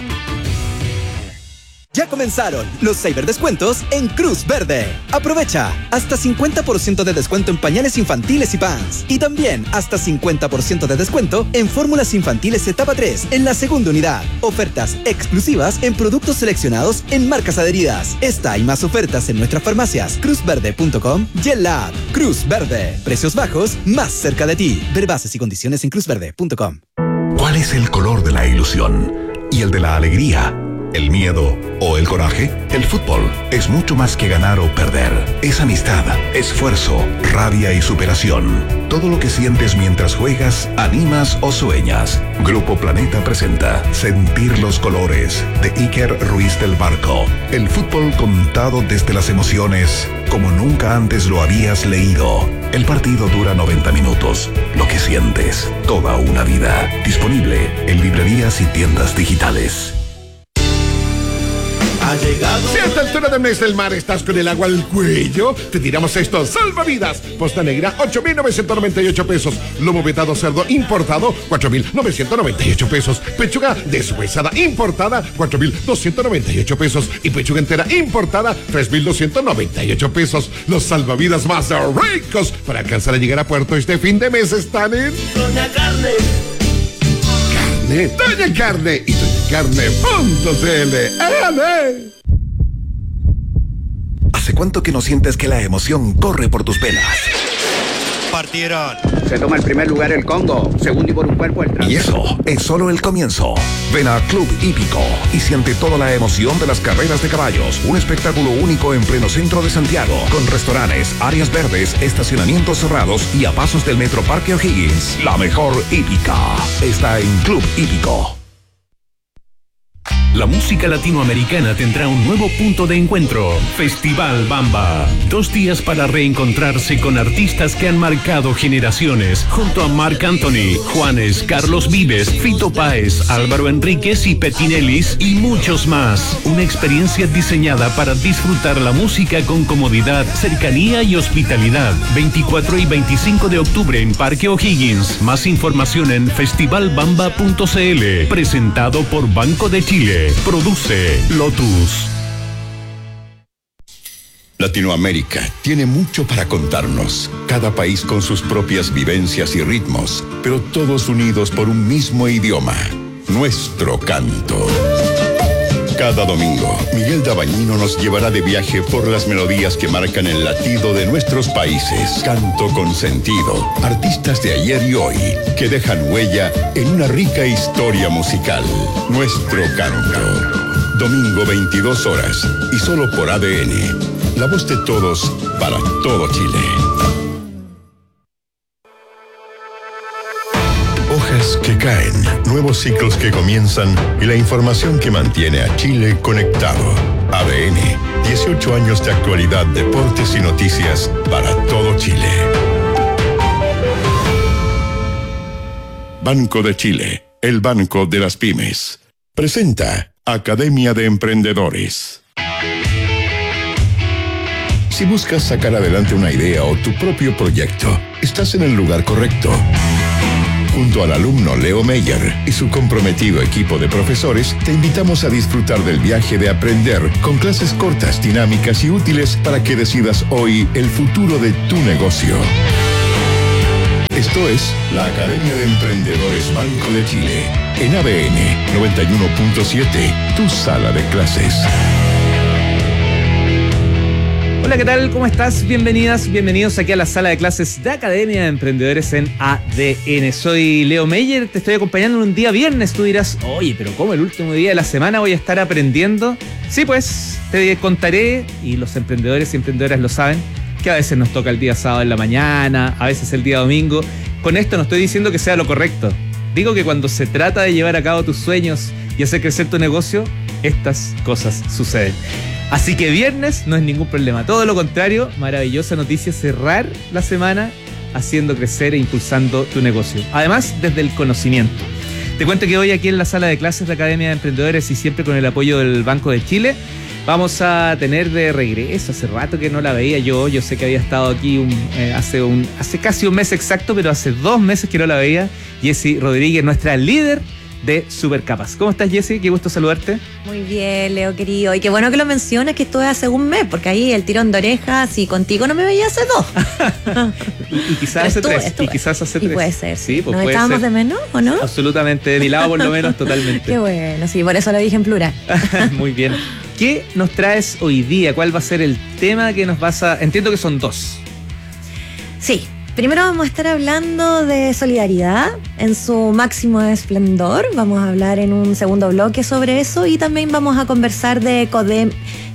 Speaker 4: Ya comenzaron los cyberdescuentos en Cruz Verde. Aprovecha hasta cincuenta por ciento de descuento en pañales infantiles y pants. Y también hasta cincuenta por ciento de descuento en fórmulas infantiles etapa tres en la segunda unidad. Ofertas exclusivas en productos seleccionados en marcas adheridas. Esta y más ofertas en nuestras farmacias cruz verde punto com y en la app Cruz Verde. Precios bajos más cerca de ti. Ver bases y condiciones en cruz verde punto com.
Speaker 5: ¿Cuál es el color de la ilusión? ¿Y el de la alegría? ¿El miedo o el coraje? El fútbol es mucho más que ganar o perder. Es amistad, esfuerzo, rabia y superación. Todo lo que sientes mientras juegas, animas o sueñas. Grupo Planeta presenta Sentir los colores de Iker Ruiz del Barco. El fútbol contado desde las emociones como nunca antes lo habías leído. El partido dura noventa minutos. Lo que sientes, toda una vida. Disponible en librerías y tiendas digitales.
Speaker 24: Ha llegado. Si a esta altura del mes del mar estás con el agua al cuello, te tiramos estos salvavidas. Posta negra, ocho mil novecientos noventa y ocho pesos. Lomo vetado cerdo importado, cuatro mil novecientos noventa y ocho pesos. Pechuga deshuesada importada, cuatro mil doscientos noventa y ocho pesos. Y pechuga entera importada, tres mil doscientos noventa y ocho pesos. Los salvavidas más ricos para alcanzar a llegar a puerto este fin de mes están en Doña Carne. Carne, Doña Carne y doña carne punto c l. ¡Ale!
Speaker 5: ¿Hace cuánto que no sientes que la emoción corre por tus venas?
Speaker 25: Partieron. Se toma el primer lugar el Congo, segundo y por un cuerpo el trans.
Speaker 5: Y eso es solo el comienzo. Ven a Club Hípico y siente toda la emoción de las carreras de caballos. Un espectáculo único en pleno centro de Santiago, con restaurantes, áreas verdes, estacionamientos cerrados y a pasos del Metro Parque O'Higgins. La mejor hípica está en Club Hípico.
Speaker 26: La música latinoamericana tendrá un nuevo punto de encuentro. Festival Bamba. Dos días para reencontrarse con artistas que han marcado generaciones. Junto a Marc Anthony, Juanes, Carlos Vives, Fito Páez, Álvaro Enríquez y Petinelis y muchos más. Una experiencia diseñada para disfrutar la música con comodidad, cercanía y hospitalidad. veinticuatro y veinticinco de octubre en Parque O'Higgins. Más información en festival bamba punto c l. Presentado por Banco de Chile. Produce Lotus.
Speaker 2: Latinoamérica tiene mucho para contarnos, cada país con sus propias vivencias y ritmos, pero todos unidos por un mismo idioma, nuestro canto. Cada domingo, Miguel Dabañino nos llevará de viaje por las melodías que marcan el latido de nuestros países. Canto con sentido, artistas de ayer y hoy, que dejan huella en una rica historia musical. Nuestro canto. Domingo veintidós horas, y solo por A D N. La voz de todos, para todo Chile. Hojas que caen, nuevos ciclos que comienzan y la información que mantiene a Chile conectado. A D N dieciocho años de actualidad, deportes y noticias para todo Chile. Banco de Chile, el banco de las pymes. Presenta Academia de Emprendedores. Si buscas sacar adelante una idea o tu propio proyecto, estás en el lugar correcto. Junto al alumno Leo Meyer y su comprometido equipo de profesores, te invitamos a disfrutar del viaje de aprender con clases cortas, dinámicas y útiles para que decidas hoy el futuro de tu negocio. Esto es la Academia de Emprendedores Banco de Chile, en A B N noventa y uno punto siete, tu sala de clases.
Speaker 3: Hola, ¿qué tal? ¿Cómo estás? Bienvenidas, bienvenidos aquí a la sala de clases de Academia de Emprendedores en A D N. Soy Leo Meyer, te estoy acompañando en un día viernes. Tú dirás, oye, pero ¿cómo el último día de la semana voy a estar aprendiendo? Sí, pues, te contaré, y los emprendedores y emprendedoras lo saben, que a veces nos toca el día sábado en la mañana, a veces el día domingo. Con esto no estoy diciendo que sea lo correcto. Digo que cuando se trata de llevar a cabo tus sueños y hacer crecer tu negocio, estas cosas suceden. Así que viernes no es ningún problema. Todo lo contrario, maravillosa noticia cerrar la semana haciendo crecer e impulsando tu negocio. Además, desde el conocimiento. Te cuento que hoy aquí en la sala de clases de Academia de Emprendedores y siempre con el apoyo del Banco de Chile, vamos a tener de regreso, hace rato que no la veía yo, yo sé que había estado aquí un, eh, hace, un, hace casi un mes exacto, pero hace dos meses que no la veía, Jessy Rodríguez, nuestra líder de Supercapas. ¿Cómo estás, Jessy? Qué gusto saludarte.
Speaker 7: Muy bien, Leo, querido. Y qué bueno que lo mencionas, que estuve hace un mes, porque ahí el tirón de orejas, y contigo no me veía hace dos.
Speaker 3: y, y quizás hace estuve, tres. Estuve. Y quizás hace tres.
Speaker 7: Y puede ser.
Speaker 3: Sí, pues
Speaker 7: ¿Nos
Speaker 3: puede
Speaker 7: echábamos
Speaker 3: ser.
Speaker 7: de menos o no?
Speaker 3: Absolutamente. De mi lado, por lo menos, totalmente.
Speaker 7: Qué bueno, sí, por eso lo dije en plural.
Speaker 3: Muy bien. ¿Qué nos traes hoy día? ¿Cuál va a ser el tema que nos vas a...? Entiendo que son dos.
Speaker 7: Sí. Primero vamos a estar hablando de solidaridad en su máximo esplendor. Vamos a hablar en un segundo bloque sobre eso y también vamos a conversar de code-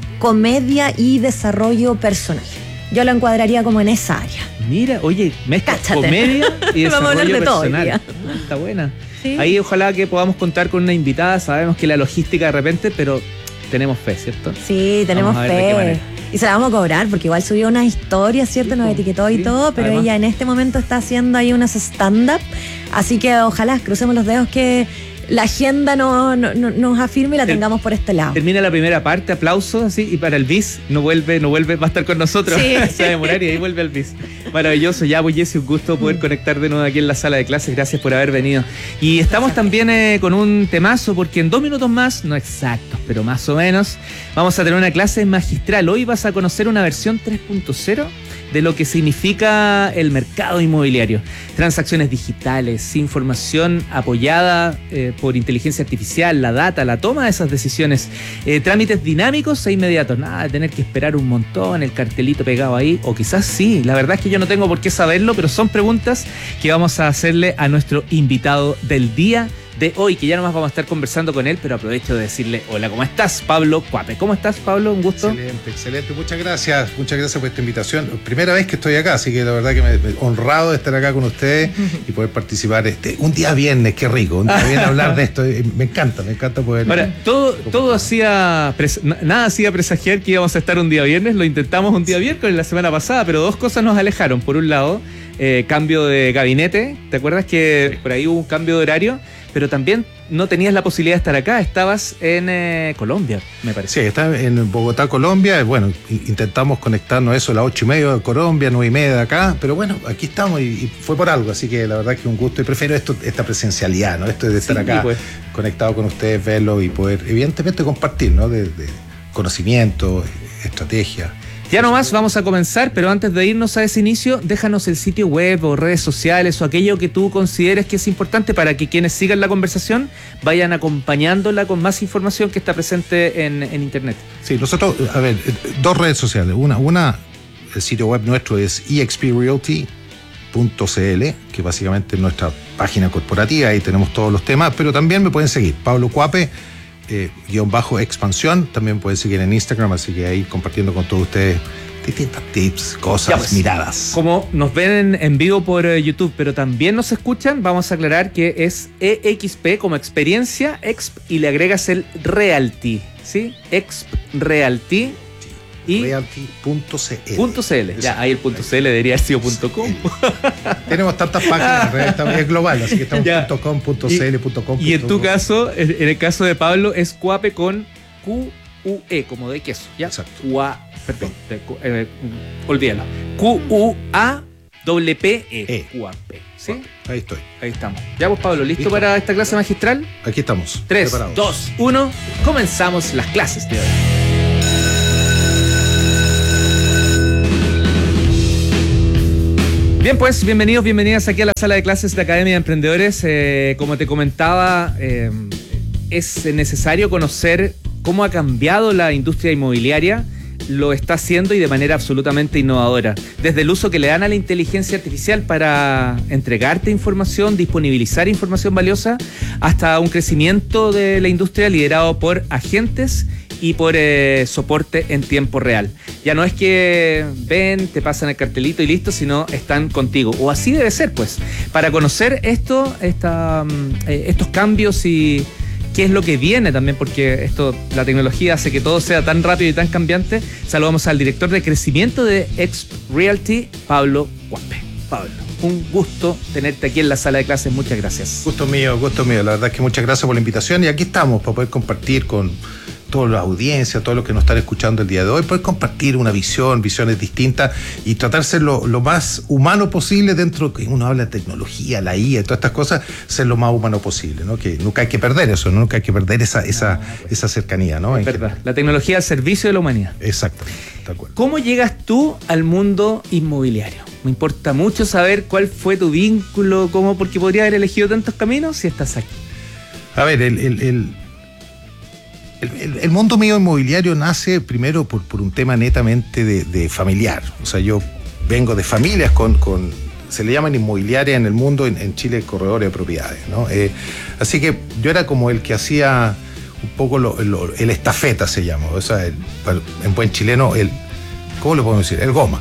Speaker 7: comedia y desarrollo personal. Yo lo encuadraría como en esa área.
Speaker 3: Mira, oye, mezcla comedia y desarrollo
Speaker 7: vamos a hablar de
Speaker 3: personal.
Speaker 7: Todo,
Speaker 3: está buena.
Speaker 7: ¿Sí?
Speaker 3: Ahí ojalá que podamos contar con una invitada. Sabemos que la logística de repente, pero tenemos fe, ¿cierto?
Speaker 7: Sí, tenemos fe. Y se la vamos a cobrar, porque igual subió unas historias, ¿cierto? Nos etiquetó y sí, todo, pero además, ella en este momento está haciendo ahí unas stand-up. Así que ojalá crucemos los dedos que la agenda no, no, no, nos afirme y la tengamos por este lado.
Speaker 3: Termina la primera parte, aplausos, así, y para el bis, no vuelve, no vuelve, va a estar con nosotros.
Speaker 7: Sí.
Speaker 3: Se va a demorar y ahí vuelve el bis. Maravilloso, ya pues Jessy, un gusto poder conectar de nuevo aquí en la sala de clases, gracias por haber venido. Y estamos también eh, con un temazo, porque en dos minutos más, no exactos, pero más o menos, vamos a tener una clase magistral. Hoy vas a conocer una versión tres punto cero de lo que significa el mercado inmobiliario. Transacciones digitales, información apoyada eh, por inteligencia artificial, la data, la toma de esas decisiones, eh, trámites dinámicos e inmediatos. Nada de tener que esperar un montón, el cartelito pegado ahí, o quizás sí. La verdad es que yo no tengo por qué saberlo, pero son preguntas que vamos a hacerle a nuestro invitado del día de hoy, que ya nomás vamos a estar conversando con él, pero aprovecho de decirle, hola, ¿cómo estás? Pablo Cuape. ¿Cómo estás, Pablo? Un gusto.
Speaker 8: Excelente, excelente. Muchas gracias, muchas gracias por esta invitación. Primera vez que estoy acá, así que la verdad que me, me honrado de estar acá con ustedes y poder participar este un día viernes, qué rico, un día viernes hablar de esto. Me encanta, me encanta poder.
Speaker 3: Ahora, todo, todo hacía, nada hacía presagiar que íbamos a estar un día viernes, lo intentamos un día viernes la semana pasada, pero dos cosas nos alejaron. Por un lado, eh, cambio de gabinete, ¿te acuerdas que por ahí hubo un cambio de horario? Pero también no tenías la posibilidad de estar acá, estabas en eh, Colombia, me parece.
Speaker 8: Sí, estaba en Bogotá, Colombia. Bueno, intentamos conectarnos eso a las ocho y media de Colombia, nueve y media de acá, pero bueno, aquí estamos y, y fue por algo, así que la verdad que un gusto y prefiero esto, esta presencialidad, ¿no? Esto de estar sí, acá pues, conectado con ustedes, verlo y poder, evidentemente, compartir, ¿no? De, de conocimiento, estrategia.
Speaker 3: Ya nomás vamos a comenzar, pero antes de irnos a ese inicio, déjanos el sitio web o redes sociales o aquello que tú consideres que es importante para que quienes sigan la conversación vayan acompañándola con más información que está presente en, en internet.
Speaker 8: Sí, nosotros, a ver, dos redes sociales. Una, una el sitio web nuestro es e x p realty punto c l, que básicamente es nuestra página corporativa, ahí tenemos todos los temas, pero también me pueden seguir, Pablo Cuape, Eh, guión bajo expansión, también pueden seguir en Instagram, así que ahí compartiendo con todos ustedes distintos tips, cosas, ya pues, miradas.
Speaker 3: Como nos ven en vivo por uh, YouTube, pero también nos escuchan, vamos a aclarar que es E X P como experiencia, exp, y le agregas el realty, ¿sí? Exp Realty y
Speaker 8: realty punto c l.
Speaker 3: Punto .cl. Ya, ahí el punto .cl debería haber sido punto .com.
Speaker 8: Tenemos tantas páginas, es global, así que estamos punto .com, punto .cl, punto .com.
Speaker 3: Y en tu caso, en el caso de Pablo, es Cuape con Q U E, como de queso. ¿Ya?
Speaker 8: Exacto.
Speaker 3: Cua, perdón, de, eh, olvídalo. Q U A P P E. Cuape. ¿Sí?
Speaker 8: Ahí estoy.
Speaker 3: Ahí estamos. Ya pues, Pablo, ¿listo, ¿listo? para esta clase magistral?
Speaker 8: Aquí estamos.
Speaker 3: tres, dos, uno. Comenzamos las clases de hoy. Bien, pues, bienvenidos, bienvenidas aquí a la sala de clases de Academia de Emprendedores. Eh, como te comentaba, eh, es necesario conocer cómo ha cambiado la industria inmobiliaria. Lo está haciendo y de manera absolutamente innovadora. Desde el uso que le dan a la inteligencia artificial para entregarte información, disponibilizar información valiosa, hasta un crecimiento de la industria liderado por agentes y por eh, soporte en tiempo real. Ya no es que ven, te pasan el cartelito y listo, sino están contigo. O así debe ser, pues. Para conocer esto, esta, eh, estos cambios y qué es lo que viene también, porque esto, la tecnología hace que todo sea tan rápido y tan cambiante. Saludamos al director de crecimiento de Exp Realty, Pablo Cuape. Pablo, un gusto tenerte aquí en la sala de clases. Muchas gracias.
Speaker 8: Gusto mío, gusto mío. La verdad es que muchas gracias por la invitación y aquí estamos para poder compartir con toda la audiencia, todos los que nos están escuchando el día de hoy, poder compartir una visión, visiones distintas y tratar de ser lo, lo más humano posible dentro de que uno habla de tecnología, la I A y todas estas cosas, ser lo más humano posible, ¿no? Que nunca hay que perder eso, ¿no? Nunca hay que perder esa, esa, esa cercanía, ¿no?
Speaker 3: Es verdad, la tecnología al servicio de la humanidad.
Speaker 8: Exacto, de acuerdo.
Speaker 3: ¿Cómo llegas tú al mundo inmobiliario? Me importa mucho saber cuál fue tu vínculo, cómo, porque podría haber elegido tantos caminos si estás aquí.
Speaker 8: A ver, el... el, el El, el, el mundo mío inmobiliario nace primero por, por un tema netamente de, de familiar. O sea, yo vengo de familias con, con se le llaman inmobiliarias en el mundo, en, en Chile, corredores de propiedades, ¿no? Eh, así que yo era como el que hacía un poco lo, lo, el estafeta, se llama. O sea, el, en buen chileno, el, ¿cómo le podemos decir? El goma.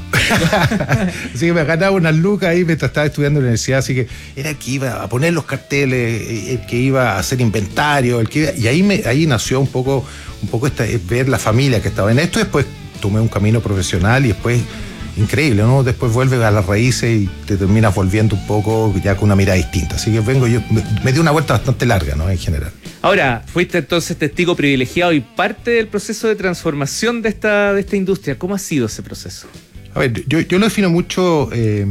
Speaker 8: Así que me ganaba unas lucas ahí mientras estaba estudiando en la universidad, así que era el que iba a poner los carteles, el que iba a hacer inventario, el que iba, y ahí me ahí nació un poco, un poco esta, ver la familia que estaba en esto. Después tomé un camino profesional y después, increíble, ¿no? Después vuelves a las raíces y te terminas volviendo un poco ya con una mirada distinta. Así que vengo yo, me, me di una vuelta bastante larga, ¿no? En general.
Speaker 3: Ahora, fuiste entonces testigo privilegiado y parte del proceso de transformación de esta, de esta industria. ¿Cómo ha sido ese proceso?
Speaker 8: A ver, yo, yo lo defino mucho eh,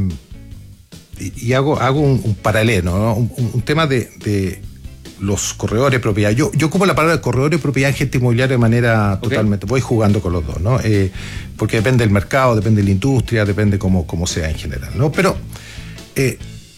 Speaker 8: y, y hago, hago un, un paralelo, ¿no? Un, un tema de, de los corredores de propiedad. Yo, yo como la palabra de corredor de propiedad en gente inmobiliaria de manera okay. totalmente, voy jugando con los dos, ¿no? Eh, porque depende del mercado, depende de la industria, depende cómo, cómo sea en general, ¿no? Pero eh,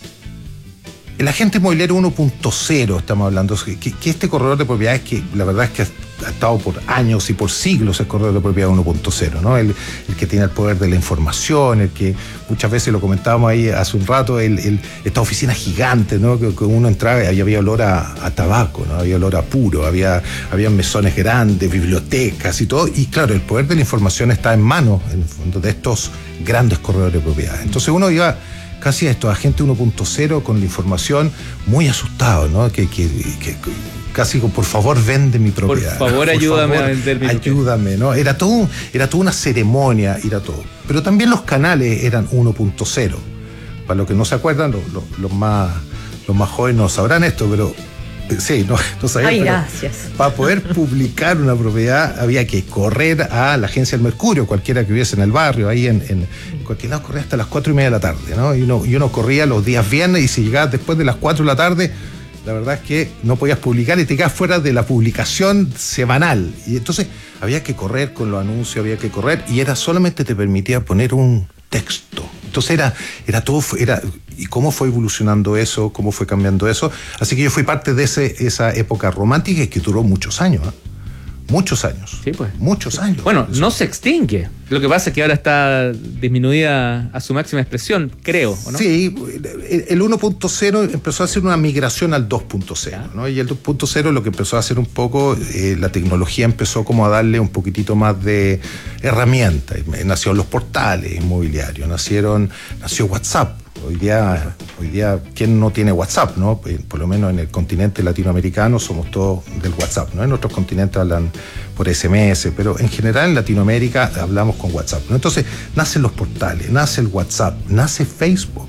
Speaker 8: el agente inmobiliario uno punto cero, estamos hablando, que, que este corredor de propiedades que la verdad es que ha, ha estado por años y por siglos el corredor de propiedad uno punto cero, ¿no? El, el que tiene el poder de la información, el que muchas veces lo comentábamos ahí hace un rato, el, el, esta oficina gigante, ¿no? Que, que uno entraba y había olor a, a tabaco, ¿no? Había olor a puro, había, había mesones grandes, bibliotecas y todo, y claro, el poder de la información está en manos, en el fondo, de estos grandes corredores de propiedades. Entonces uno iba casi a estos agentes uno punto cero con la información muy asustado, ¿no? Que, que, que casi con por favor vende mi propiedad.
Speaker 3: Por favor, por ayúdame
Speaker 8: favor,
Speaker 3: a vender mi
Speaker 8: ayúdame, ¿no? Era todo, era toda una ceremonia, era todo. Pero también los canales eran uno punto cero. Para los que no se acuerdan, los, los, los más los más jóvenes no sabrán esto, pero sí, no, no sabían.
Speaker 7: Ay,
Speaker 8: pero
Speaker 7: gracias.
Speaker 8: Para poder publicar una propiedad había que correr a la agencia del Mercurio, cualquiera que hubiese en el barrio, ahí en, en, en cualquier lado, corría hasta las cuatro y media de la tarde, ¿no? Y uno, y uno corría los días viernes y si llegabas después de las cuatro de la tarde, la verdad es que no podías publicar y te quedabas fuera de la publicación semanal. Y entonces había que correr con los anuncios, había que correr y era solamente te permitía poner un texto. Entonces era, era todo, era, y cómo fue evolucionando eso, cómo fue cambiando eso. Así que yo fui parte de ese, esa época romántica que duró muchos años, ¿eh? Muchos años.
Speaker 3: Sí, pues.
Speaker 8: Muchos años.
Speaker 3: Bueno, no se extingue. Lo que pasa es que ahora está disminuida a su máxima expresión, creo, ¿o no?
Speaker 8: Sí, el uno punto cero empezó a hacer una migración al dos punto cero, ¿no? Y el dos punto cero lo que empezó a hacer un poco, eh, la tecnología empezó como a darle un poquitito más de herramientas. Nacieron los portales inmobiliarios, nacieron, nació WhatsApp. Hoy día, hoy día, ¿quién no tiene WhatsApp, no? Por lo menos en el continente latinoamericano somos todos del WhatsApp, ¿no? En otros continentes hablan por ese eme ese, pero en general en Latinoamérica hablamos con WhatsApp, ¿no? Entonces, nacen los portales, nace el WhatsApp, nace Facebook.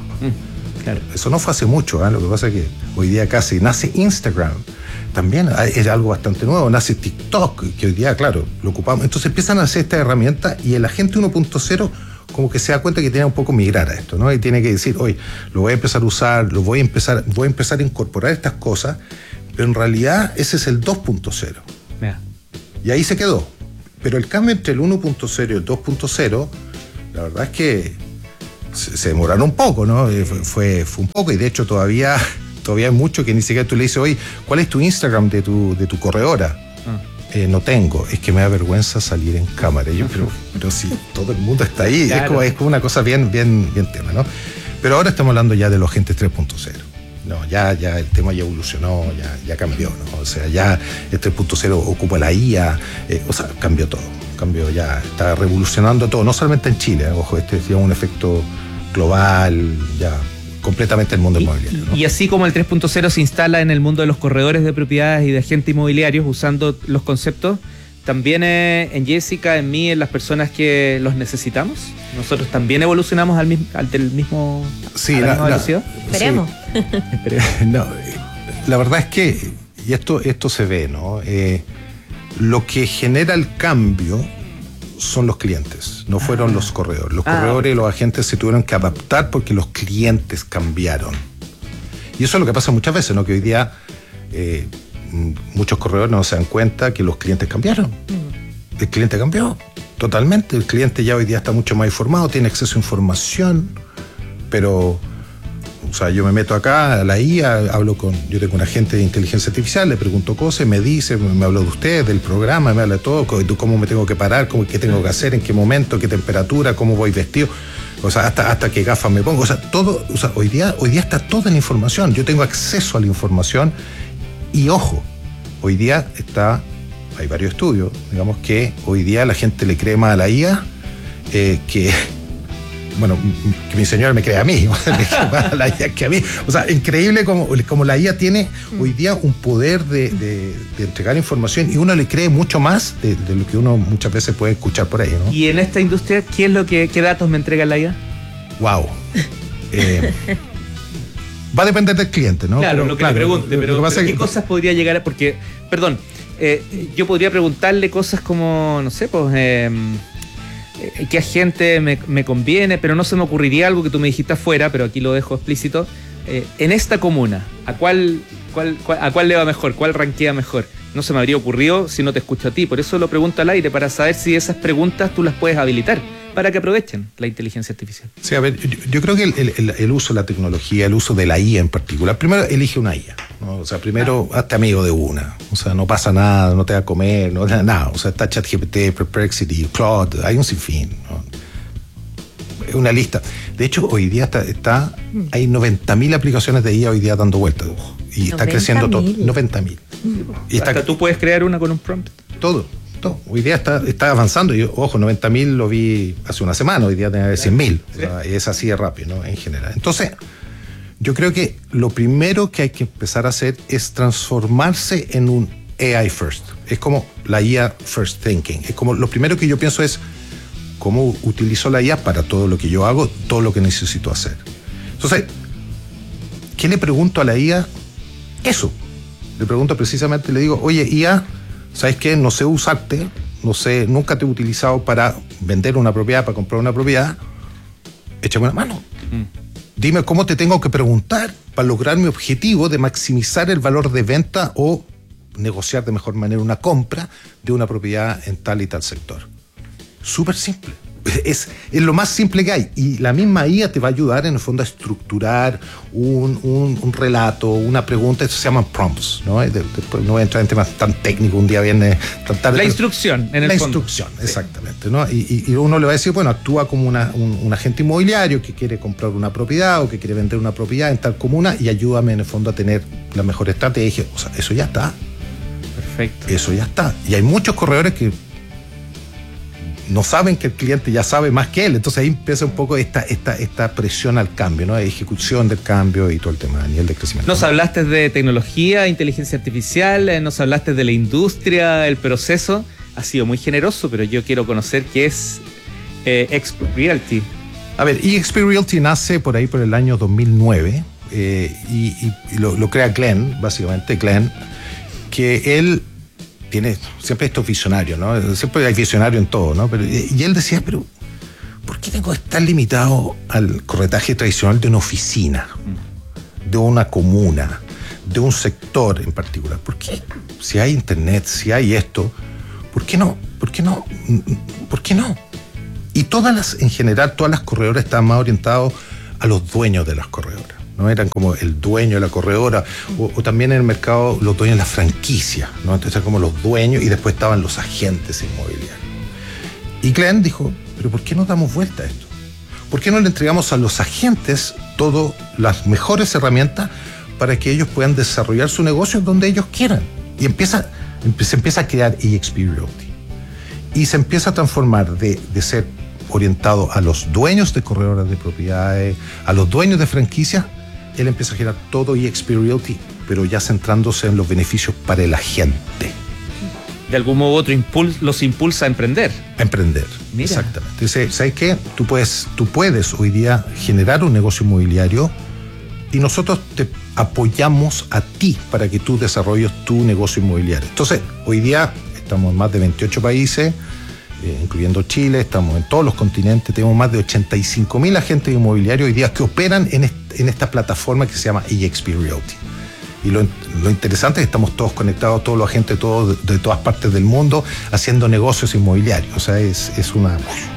Speaker 8: Mm, claro. Eso no fue hace mucho, ¿eh? Lo que pasa es que hoy día casi nace Instagram. También es algo bastante nuevo, nace TikTok, que hoy día, claro, lo ocupamos. Entonces empiezan a hacer esta herramienta y el agente uno punto cero como que se da cuenta que tiene un poco migrar a esto, ¿no? Y tiene que decir, oye, lo voy a empezar a usar, lo voy a empezar, voy a empezar a incorporar estas cosas, pero en realidad ese es el dos punto cero. Yeah. Y ahí se quedó. Pero el cambio entre el uno punto cero y el dos punto cero, la verdad es que se, se demoraron un poco, ¿no? Fue, fue, fue un poco, y de hecho todavía, todavía hay mucho que ni siquiera tú le dices, oye, ¿cuál es tu Instagram de tu, de tu corredora? Ah. Eh, no tengo, es que me da vergüenza salir en cámara. Y yo, pero, pero si todo el mundo está ahí, claro. es, como, es como una cosa bien, bien, bien tema, ¿no? Pero ahora estamos hablando ya de los agentes tres punto cero. No, ya, ya el tema ya evolucionó, ya, ya cambió, ¿no? O sea, ya el tres punto cero ocupa la I A, eh, o sea, cambió todo, cambió ya, está revolucionando todo, no solamente en Chile, ¿eh? Ojo, este es ya un efecto global, ya completamente el mundo inmobiliario, ¿no?
Speaker 3: Y así como el tres punto cero se instala en el mundo de los corredores de propiedades y de agentes inmobiliarios usando los conceptos, también eh, en Jessica, en mí, en las personas que los necesitamos, nosotros también evolucionamos al mismo, al del mismo,
Speaker 8: sí,
Speaker 3: a la,
Speaker 8: la
Speaker 3: misma
Speaker 8: la,
Speaker 3: velocidad.
Speaker 7: Esperemos.
Speaker 8: Sí. No, la verdad es que, y esto, esto se ve, ¿no? Eh, lo que genera el cambio son los clientes, no fueron ah. los corredores. Los ah. corredores y los agentes se tuvieron que adaptar porque los clientes cambiaron. Y eso es lo que pasa muchas veces, ¿no? Que hoy día eh, muchos corredores no se dan cuenta que los clientes cambiaron. Mm. El cliente cambió totalmente. El cliente ya hoy día está mucho más informado, tiene acceso a información, pero... O sea, yo me meto acá a la I A, hablo con, yo tengo un agente de inteligencia artificial, le pregunto cosas, me dice, me habla de usted, del programa, me habla de todo, cómo me tengo que parar, cómo, qué tengo que hacer, en qué momento, qué temperatura, cómo voy vestido, o sea, hasta, hasta qué gafas me pongo, o sea, todo, o sea, hoy día, hoy día está toda la información, yo tengo acceso a la información y ojo, hoy día está, hay varios estudios, digamos que hoy día la gente le cree más a la I A eh, que... Bueno, que mi señora me cree a mí, la I A que a mí. O sea, increíble como, como la I A tiene hoy día un poder de, de, de entregar información y uno le cree mucho más de, de lo que uno muchas veces puede escuchar por ahí, ¿no?
Speaker 3: Y en esta industria, ¿qué es lo que, qué datos me entrega la I A?
Speaker 8: Wow. Eh, va a depender del cliente, ¿no?
Speaker 3: Claro,
Speaker 8: pero,
Speaker 3: lo que
Speaker 8: claro,
Speaker 3: le pregunte, pero, pero ¿qué
Speaker 8: que,
Speaker 3: cosas podría llegar a...? Porque, perdón, eh, yo podría preguntarle cosas como, no sé, pues... Eh, qué agente me, me conviene, pero no se me ocurriría algo que tú me dijiste afuera, pero aquí lo dejo explícito. Eh, en esta comuna, ¿a cuál, cuál, cuál, ¿a cuál le va mejor? ¿Cuál rankea mejor? No se me habría ocurrido si no te escucho a ti. Por eso lo pregunto al aire, para saber si esas preguntas tú las puedes habilitar para que aprovechen la inteligencia artificial.
Speaker 8: Sí, a ver, yo, yo creo que el, el, el uso de la tecnología, el uso de la I A en particular, primero elige una I A, ¿no? O sea, primero ah. hazte amigo de una. O sea, no pasa nada, no te va a comer, no nada. O sea, está ChatGPT, Perplexity, Claude, hay un sinfín, ¿no? Es una lista. De hecho, hoy día está, está hay noventa mil aplicaciones de I A hoy día dando vueltas. Y está creciendo todo. noventa mil.
Speaker 3: Y está, hasta tú puedes crear una con un prompt.
Speaker 8: Todo. Todo. Hoy día está, está avanzando. Y, ojo, noventa mil lo vi hace una semana. Hoy día tiene cien mil. O sea, es así de rápido, ¿no? En general. Entonces, yo creo que lo primero que hay que empezar a hacer es transformarse en un A I first. Es como la I A first thinking. Es como lo primero que yo pienso es cómo utilizo la I A para todo lo que yo hago, todo lo que necesito hacer. Entonces, ¿qué le pregunto a la I A? Eso. Le pregunto precisamente, le digo, oye, I A, ¿sabes qué? No sé usarte, no sé, nunca te he utilizado para vender una propiedad, para comprar una propiedad. Échame una mano. Mm. Dime cómo te tengo que preguntar para lograr mi objetivo de maximizar el valor de venta o negociar de mejor manera una compra de una propiedad en tal y tal sector. Súper simple. Es, es lo más simple que hay. Y la misma I A te va a ayudar en el fondo a estructurar un, un, un relato, una pregunta. Eso se llaman prompts, ¿no? De, después no voy a entrar en temas tan técnicos, un día viene tan tarde.
Speaker 3: La instrucción, en el
Speaker 8: La
Speaker 3: fondo.
Speaker 8: instrucción, exactamente, ¿no? Y, y uno le va a decir, bueno, actúa como una, un, un agente inmobiliario que quiere comprar una propiedad o que quiere vender una propiedad en tal comuna y ayúdame en el fondo a tener la mejor estrategia. O sea, eso ya está.
Speaker 3: Perfecto.
Speaker 8: Eso ya está. Y hay muchos corredores que no saben que el cliente ya sabe más que él. Entonces ahí empieza un poco esta, esta, esta presión al cambio, ¿no? Ejecución del cambio y todo el tema a nivel de crecimiento.
Speaker 3: Nos hablaste de tecnología, inteligencia artificial, eh, nos hablaste de la industria, el proceso. Ha sido muy generoso, pero yo quiero conocer qué es eh, X P Realty.
Speaker 8: A ver, E X P Realty nace por ahí por el año dos mil nueve eh, y, y, y lo, lo crea Glenn, básicamente Glenn, que él tiene siempre estos visionarios, ¿no? Siempre hay visionario en todo, ¿no? Pero, y él decía, pero ¿por qué tengo que estar limitado al corretaje tradicional de una oficina, de una comuna, de un sector en particular? ¿Por qué? Si hay internet, si hay esto, ¿por qué no? ¿Por qué no? ¿Por qué no? Y todas las, en general, todas las corredoras estaban más orientadas a los dueños de las corredoras, ¿no? Eran como el dueño de la corredora, o, o también en el mercado los dueños de la franquicia, ¿no? Entonces eran como los dueños y después estaban los agentes inmobiliarios. Y Glenn dijo, pero ¿por qué no damos vuelta a esto? ¿Por qué no le entregamos a los agentes todas las mejores herramientas para que ellos puedan desarrollar su negocio donde ellos quieran? Y empieza, se empieza a crear E X P Realty. Y se empieza a transformar de, de ser orientado a los dueños de corredoras de propiedades, a los dueños de franquicias. Él empieza a girar todo E X P Realty, pero ya centrándose en los beneficios para el agente.
Speaker 3: De algún modo u otro impul- los impulsa a emprender.
Speaker 8: A emprender, Mira. Exactamente. Dice, ¿sabes qué? Tú puedes, tú puedes hoy día generar un negocio inmobiliario y nosotros te apoyamos a ti para que tú desarrolles tu negocio inmobiliario. Entonces, hoy día estamos en más de veintiocho países, eh, incluyendo Chile, estamos en todos los continentes, tenemos más de ochenta y cinco mil agentes inmobiliarios hoy día que operan en, est- en esta plataforma que se llama E X P Realty. Y lo, lo interesante es que estamos todos conectados, todos los agentes todos, de, de todas partes del mundo, haciendo negocios inmobiliarios. O sea, es, es una...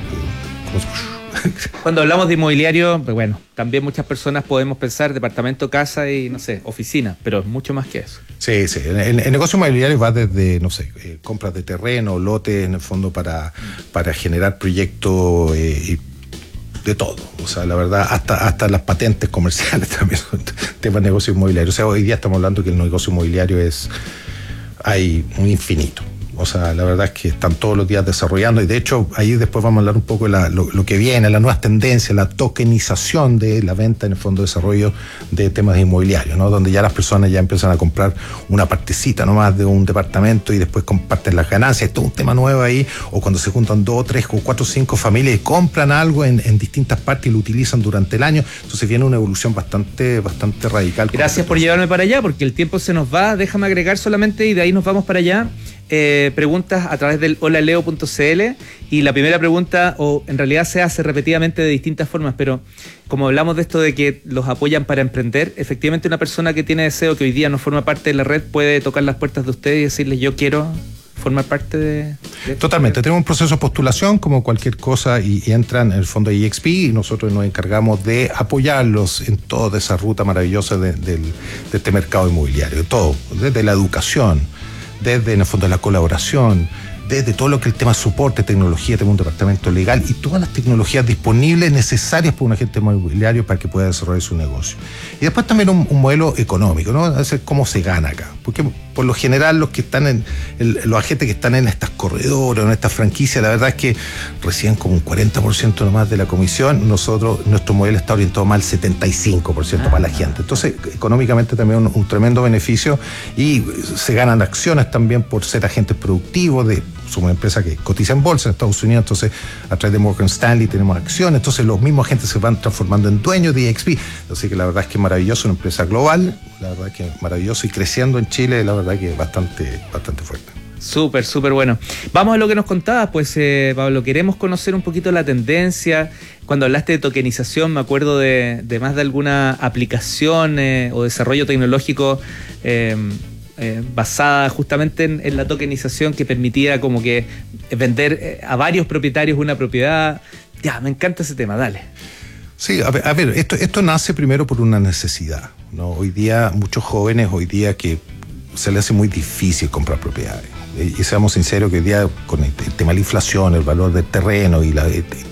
Speaker 3: Cuando hablamos de inmobiliario, pues bueno, también muchas personas podemos pensar departamento, casa y, no sé, oficina, pero es mucho más que eso.
Speaker 8: Sí, sí. El, el negocio inmobiliario va desde, no sé, eh, compras de terreno, lotes, en el fondo, para, para generar proyectos eh, de todo. O sea, la verdad, hasta, hasta las patentes comerciales también son temas de negocio inmobiliario. O sea, hoy día estamos hablando que el negocio inmobiliario es... hay un infinito. O sea, la verdad es que están todos los días desarrollando y de hecho ahí después vamos a hablar un poco de la, lo, lo que viene, las nuevas tendencias, la tokenización de la venta en el fondo de desarrollo de temas inmobiliarios, ¿no? Donde ya las personas ya empiezan a comprar una partecita nomás de un departamento y después comparten las ganancias. Esto es un tema nuevo ahí, o cuando se juntan dos, tres, o cuatro, cinco familias y compran algo en, en distintas partes y lo utilizan durante el año. Entonces viene una evolución bastante, bastante radical.
Speaker 3: Gracias por llevarme para allá porque el tiempo se nos va. Déjame agregar solamente y de ahí nos vamos para allá. Eh, preguntas a través del holaleo punto c l y la primera pregunta, o en realidad se hace repetidamente de distintas formas, pero como hablamos de esto de que los apoyan para emprender, efectivamente una persona que tiene deseo, que hoy día no forma parte de la red, puede tocar las puertas de ustedes y decirles yo quiero formar parte de... de
Speaker 8: Totalmente, tenemos un proceso de postulación como cualquier cosa y, y entran en el fondo de E X P y nosotros nos encargamos de apoyarlos en toda esa ruta maravillosa de, de, de este mercado inmobiliario, todo, desde la educación, desde en el fondo la colaboración, desde todo lo que el tema soporte, tecnología, tenemos un departamento legal y todas las tecnologías disponibles necesarias para un agente inmobiliario para que pueda desarrollar su negocio. Y después también un, un modelo económico, ¿no? Es cómo se gana acá. Porque por lo general los que están en, el, los agentes que están en estas corredoras, en estas franquicias, la verdad es que reciben como un cuarenta por ciento nomás de la comisión. Nosotros, nuestro modelo está orientado más al setenta y cinco por ciento ah, para la gente. Entonces, económicamente también un, un tremendo beneficio y se ganan acciones también por ser agentes productivos de... somos una empresa que cotiza en bolsa en Estados Unidos, entonces a través de Morgan Stanley tenemos acciones, entonces los mismos agentes se van transformando en dueños de E X P, así que la verdad es que es maravilloso, una empresa global, la verdad es que es maravilloso y creciendo en Chile, la verdad que es bastante, bastante fuerte.
Speaker 3: Súper, súper bueno. Vamos a lo que nos contabas, pues eh, Pablo, queremos conocer un poquito la tendencia. Cuando hablaste de tokenización, me acuerdo de, de más de alguna aplicación eh, o desarrollo tecnológico eh, Eh, basada justamente en, en la tokenización que permitía como que vender eh, a varios propietarios una propiedad. Ya, me encanta ese tema, dale.
Speaker 8: Sí, a ver, a ver esto, esto nace primero por una necesidad, ¿no? Hoy día, muchos jóvenes, hoy día que se les hace muy difícil comprar propiedades. Y, y seamos sinceros que hoy día con el, el tema de la inflación, el valor del terreno y la de, de,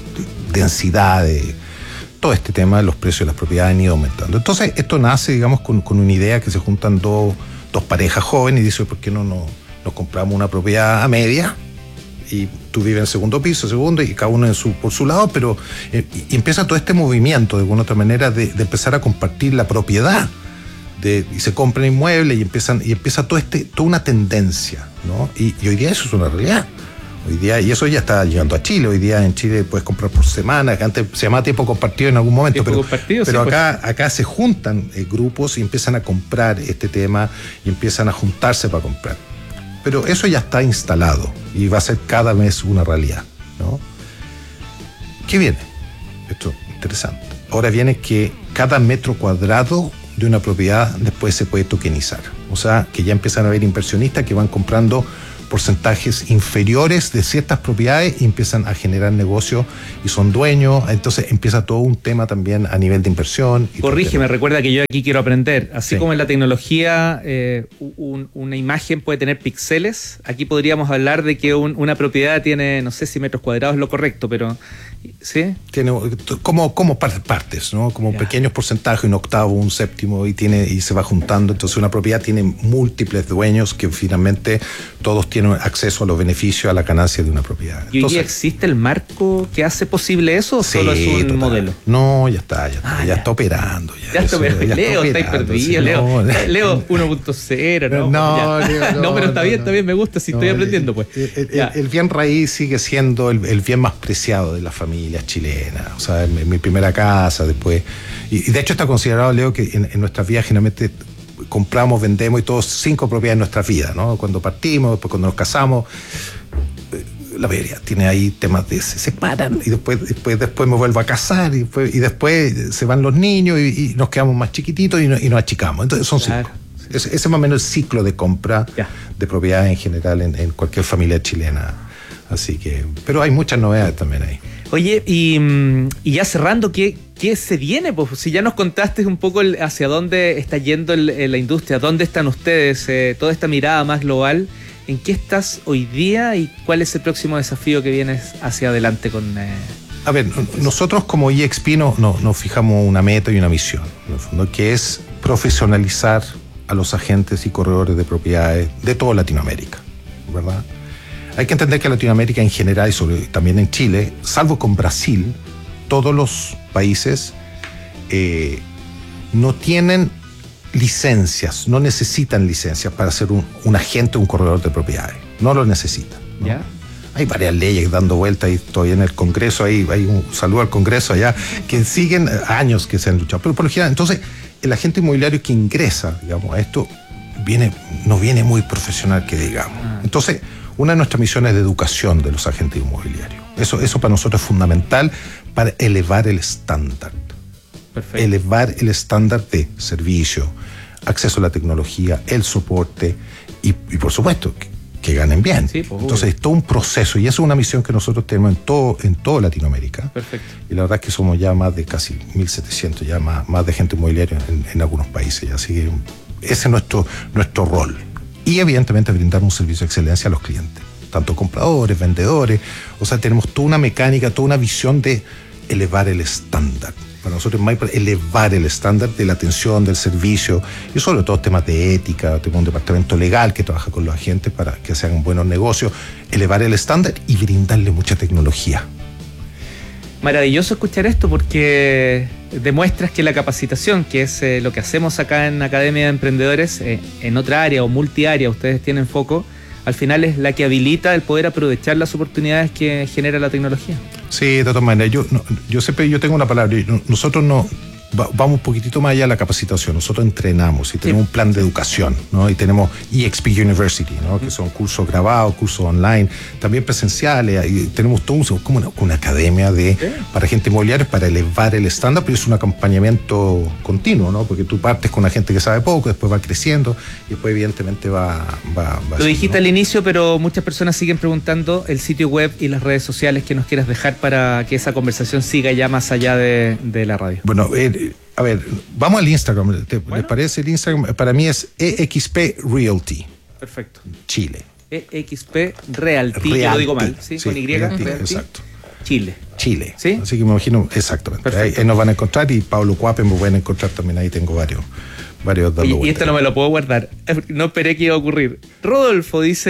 Speaker 8: densidad de todo este tema, los precios de las propiedades han ido aumentando. Entonces, esto nace, digamos, con, con una idea que se juntan dos dos parejas jóvenes y dicen, ¿por qué no nos no compramos una propiedad a media y tú vives en el segundo piso, segundo, y cada uno en su, por su lado, pero eh, y empieza todo este movimiento de alguna otra manera de, de empezar a compartir la propiedad. De, y se compran inmuebles y empiezan y empieza todo este toda una tendencia, ¿no? Y, y hoy día eso es una realidad. Hoy día, y eso ya está llegando a Chile. Hoy día en Chile puedes comprar por semana, que antes se llamaba tiempo compartido en algún momento, pero, pero sí, acá, pues. acá se juntan eh, grupos y empiezan a comprar este tema y empiezan a juntarse para comprar. Pero eso ya está instalado y va a ser cada vez una realidad, ¿no? ¿Qué viene? Esto es interesante. Ahora viene que cada metro cuadrado de una propiedad después se puede tokenizar. O sea, que ya empiezan a haber inversionistas que van comprando porcentajes inferiores de ciertas propiedades y empiezan a generar negocios y son dueños. Entonces empieza todo un tema también a nivel de inversión. Y
Speaker 3: corrígeme, recuerda que yo aquí quiero aprender. Así sí. como en la tecnología eh, un, una imagen puede tener píxeles, aquí podríamos hablar de que un, una propiedad tiene, no sé si metros cuadrados es lo correcto, pero ¿sí?
Speaker 8: Tiene como, como partes, ¿no? Como yeah. pequeños porcentajes, un octavo, un séptimo, y tiene y se va juntando. Entonces una propiedad tiene múltiples dueños que finalmente todos tienen acceso a los beneficios, a la ganancia de una propiedad.
Speaker 3: ¿Y hoy existe el marco que hace posible eso o sí, solo es un total. modelo?
Speaker 8: No, ya está, ya está, ah, ya, ya está operando. Ya,
Speaker 3: ya está operando. Leo, está perdido, sí, Leo. No, Leo uno punto cero, ¿no?
Speaker 8: No, Leo, no,
Speaker 3: no, pero está
Speaker 8: no,
Speaker 3: bien,
Speaker 8: no.
Speaker 3: está bien, me gusta, si no, estoy aprendiendo, pues.
Speaker 8: El, el, el, el bien raíz sigue siendo el, el bien más preciado de las familias chilenas. O sea, en mi primera casa, después. Y, y de hecho está considerado, Leo, que en, en nuestras vidas generalmente compramos, vendemos y todos cinco propiedades en nuestra vida, ¿no? Cuando partimos, después cuando nos casamos, la mayoría tiene ahí temas de se separan y después después después me vuelvo a casar y después, y después se van los niños y, y nos quedamos más chiquititos y, no, y nos achicamos. Entonces son claro. cinco. Ese, ese es más o menos el ciclo de compra ya. de propiedades en general en, en cualquier familia chilena. Así que, pero hay muchas novedades también ahí.
Speaker 3: Oye, y, y ya cerrando, ¿qué, qué se viene? Pues si ya nos contaste un poco el, hacia dónde está yendo el, el, la industria, dónde están ustedes, eh, toda esta mirada más global, ¿en qué estás hoy día y cuál es el próximo desafío que vienes hacia adelante con...? Eh,
Speaker 8: A ver, nosotros como E X P nos no, no fijamos una meta y una misión, en el fondo, que es profesionalizar a los agentes y corredores de propiedades de toda Latinoamérica, ¿verdad? Hay que entender que Latinoamérica en general y sobre, también en Chile, salvo con Brasil, todos los países eh, no tienen licencias, no necesitan licencias para ser un, un agente o un corredor de propiedades. No lo necesitan, ¿no? ¿Ya? Hay varias leyes dando vuelta y todavía en el Congreso, hay, hay un saludo al Congreso allá, que siguen años que se han luchado. Pero por lo general, entonces, el agente inmobiliario que ingresa, digamos, a esto, viene, no viene muy profesional que digamos. Entonces, una de nuestras misiones es de educación de los agentes inmobiliarios. Eso, eso para nosotros es fundamental para elevar el estándar. Perfecto. Elevar el estándar de servicio, acceso a la tecnología, el soporte y, y por supuesto, que, que ganen bien. Sí, pues, entonces es todo un proceso y eso es una misión que nosotros tenemos en todo, en toda Latinoamérica. Perfecto. Y la verdad es que somos ya más de casi mil setecientos, ya más, más de agentes inmobiliarios en, en algunos países. Así que ese es nuestro, nuestro rol. Y evidentemente brindar un servicio de excelencia a los clientes, tanto compradores, vendedores. O sea, tenemos toda una mecánica, toda una visión de elevar el estándar. Para nosotros es más elevar el estándar de la atención, del servicio y sobre todo temas de ética. Tenemos un departamento legal que trabaja con los agentes para que se hagan buenos negocios, elevar el estándar y brindarle mucha tecnología.
Speaker 3: Maravilloso escuchar esto porque demuestras que la capacitación, que es eh, lo que hacemos acá en Academia de Emprendedores, eh, en otra área o multiárea, ustedes tienen foco, al final es la que habilita el poder aprovechar las oportunidades que genera la tecnología.
Speaker 8: Sí, de todas maneras, yo, no, yo siempre yo tengo una palabra, nosotros no vamos un poquitito más allá de la capacitación, nosotros entrenamos y tenemos sí. un plan de educación, ¿no? Y tenemos E X P University, ¿no? Que son cursos grabados, cursos online, también presenciales, y tenemos todo un, como una, una academia de, ¿sí? para gente inmobiliaria para elevar el estándar, pero es un acompañamiento continuo, ¿no? Porque tú partes con una gente que sabe poco, después va creciendo y después evidentemente va... va, va
Speaker 3: Lo dijiste, ¿no? al inicio, pero muchas personas siguen preguntando el sitio web y las redes sociales que nos quieras dejar para que esa conversación siga ya más allá de, de la radio.
Speaker 8: Bueno, eh, a ver, vamos al Instagram. ¿Te, bueno. ¿Les parece el Instagram? Para mí es E X P Realty.
Speaker 3: Perfecto.
Speaker 8: Chile.
Speaker 3: E X P Realty, Realty. Yo lo digo mal, ¿sí? sí Con Y.
Speaker 8: Realty, Realty. Exacto.
Speaker 3: Chile.
Speaker 8: Chile.
Speaker 3: ¿Sí?
Speaker 8: Así que me imagino, exactamente. Ahí, ahí nos van a encontrar y Pablo Cuape me pueden encontrar también. Ahí tengo varios, varios dando
Speaker 3: y, y esto no me lo puedo guardar. No esperé que iba a ocurrir. Rodolfo dice...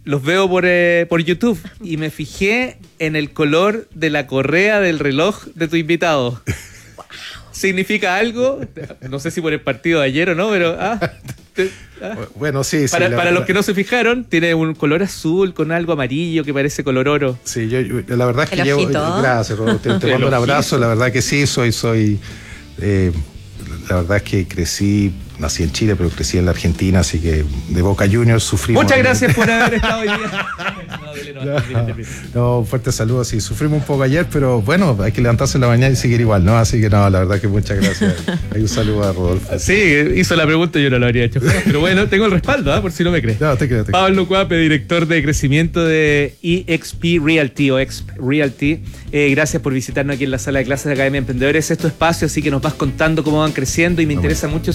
Speaker 3: los veo por, eh, por YouTube y me fijé en el color de la correa del reloj de tu invitado. ¿Significa algo? No sé si por el partido de ayer o no, pero... Ah, te, ah.
Speaker 8: Bueno, sí, sí.
Speaker 3: Para,
Speaker 8: la,
Speaker 3: para
Speaker 8: la,
Speaker 3: los que no se fijaron, tiene un color azul con algo amarillo que parece color oro.
Speaker 8: Sí, yo, yo la verdad es que
Speaker 7: el
Speaker 8: llevo...
Speaker 7: ojito.
Speaker 8: Gracias, Rodolfo, te, te mando un abrazo. La verdad que sí, soy... soy eh, la verdad es que crecí... Nací en Chile, pero crecí en la Argentina, así que de Boca Juniors sufrimos...
Speaker 3: Muchas gracias por haber estado hoy día.
Speaker 8: No, no, fuerte saludo, sí, sufrimos un poco ayer, pero bueno, hay que levantarse en la mañana y seguir igual, ¿no? Así que no, la verdad que muchas gracias. Hay un saludo a Rodolfo.
Speaker 3: Sí, hizo la pregunta y yo no lo habría hecho. Pero bueno, tengo el respaldo, ¿eh? Por si no me crees.
Speaker 8: No, te creo, te creo.
Speaker 3: Pablo Cuape, director de crecimiento de E X P Realty o Exp Realty. Eh, gracias por visitarnos aquí en la sala de clases de Academia de Emprendedores. Es tu espacio, así que nos vas contando cómo van creciendo y me interesa mucho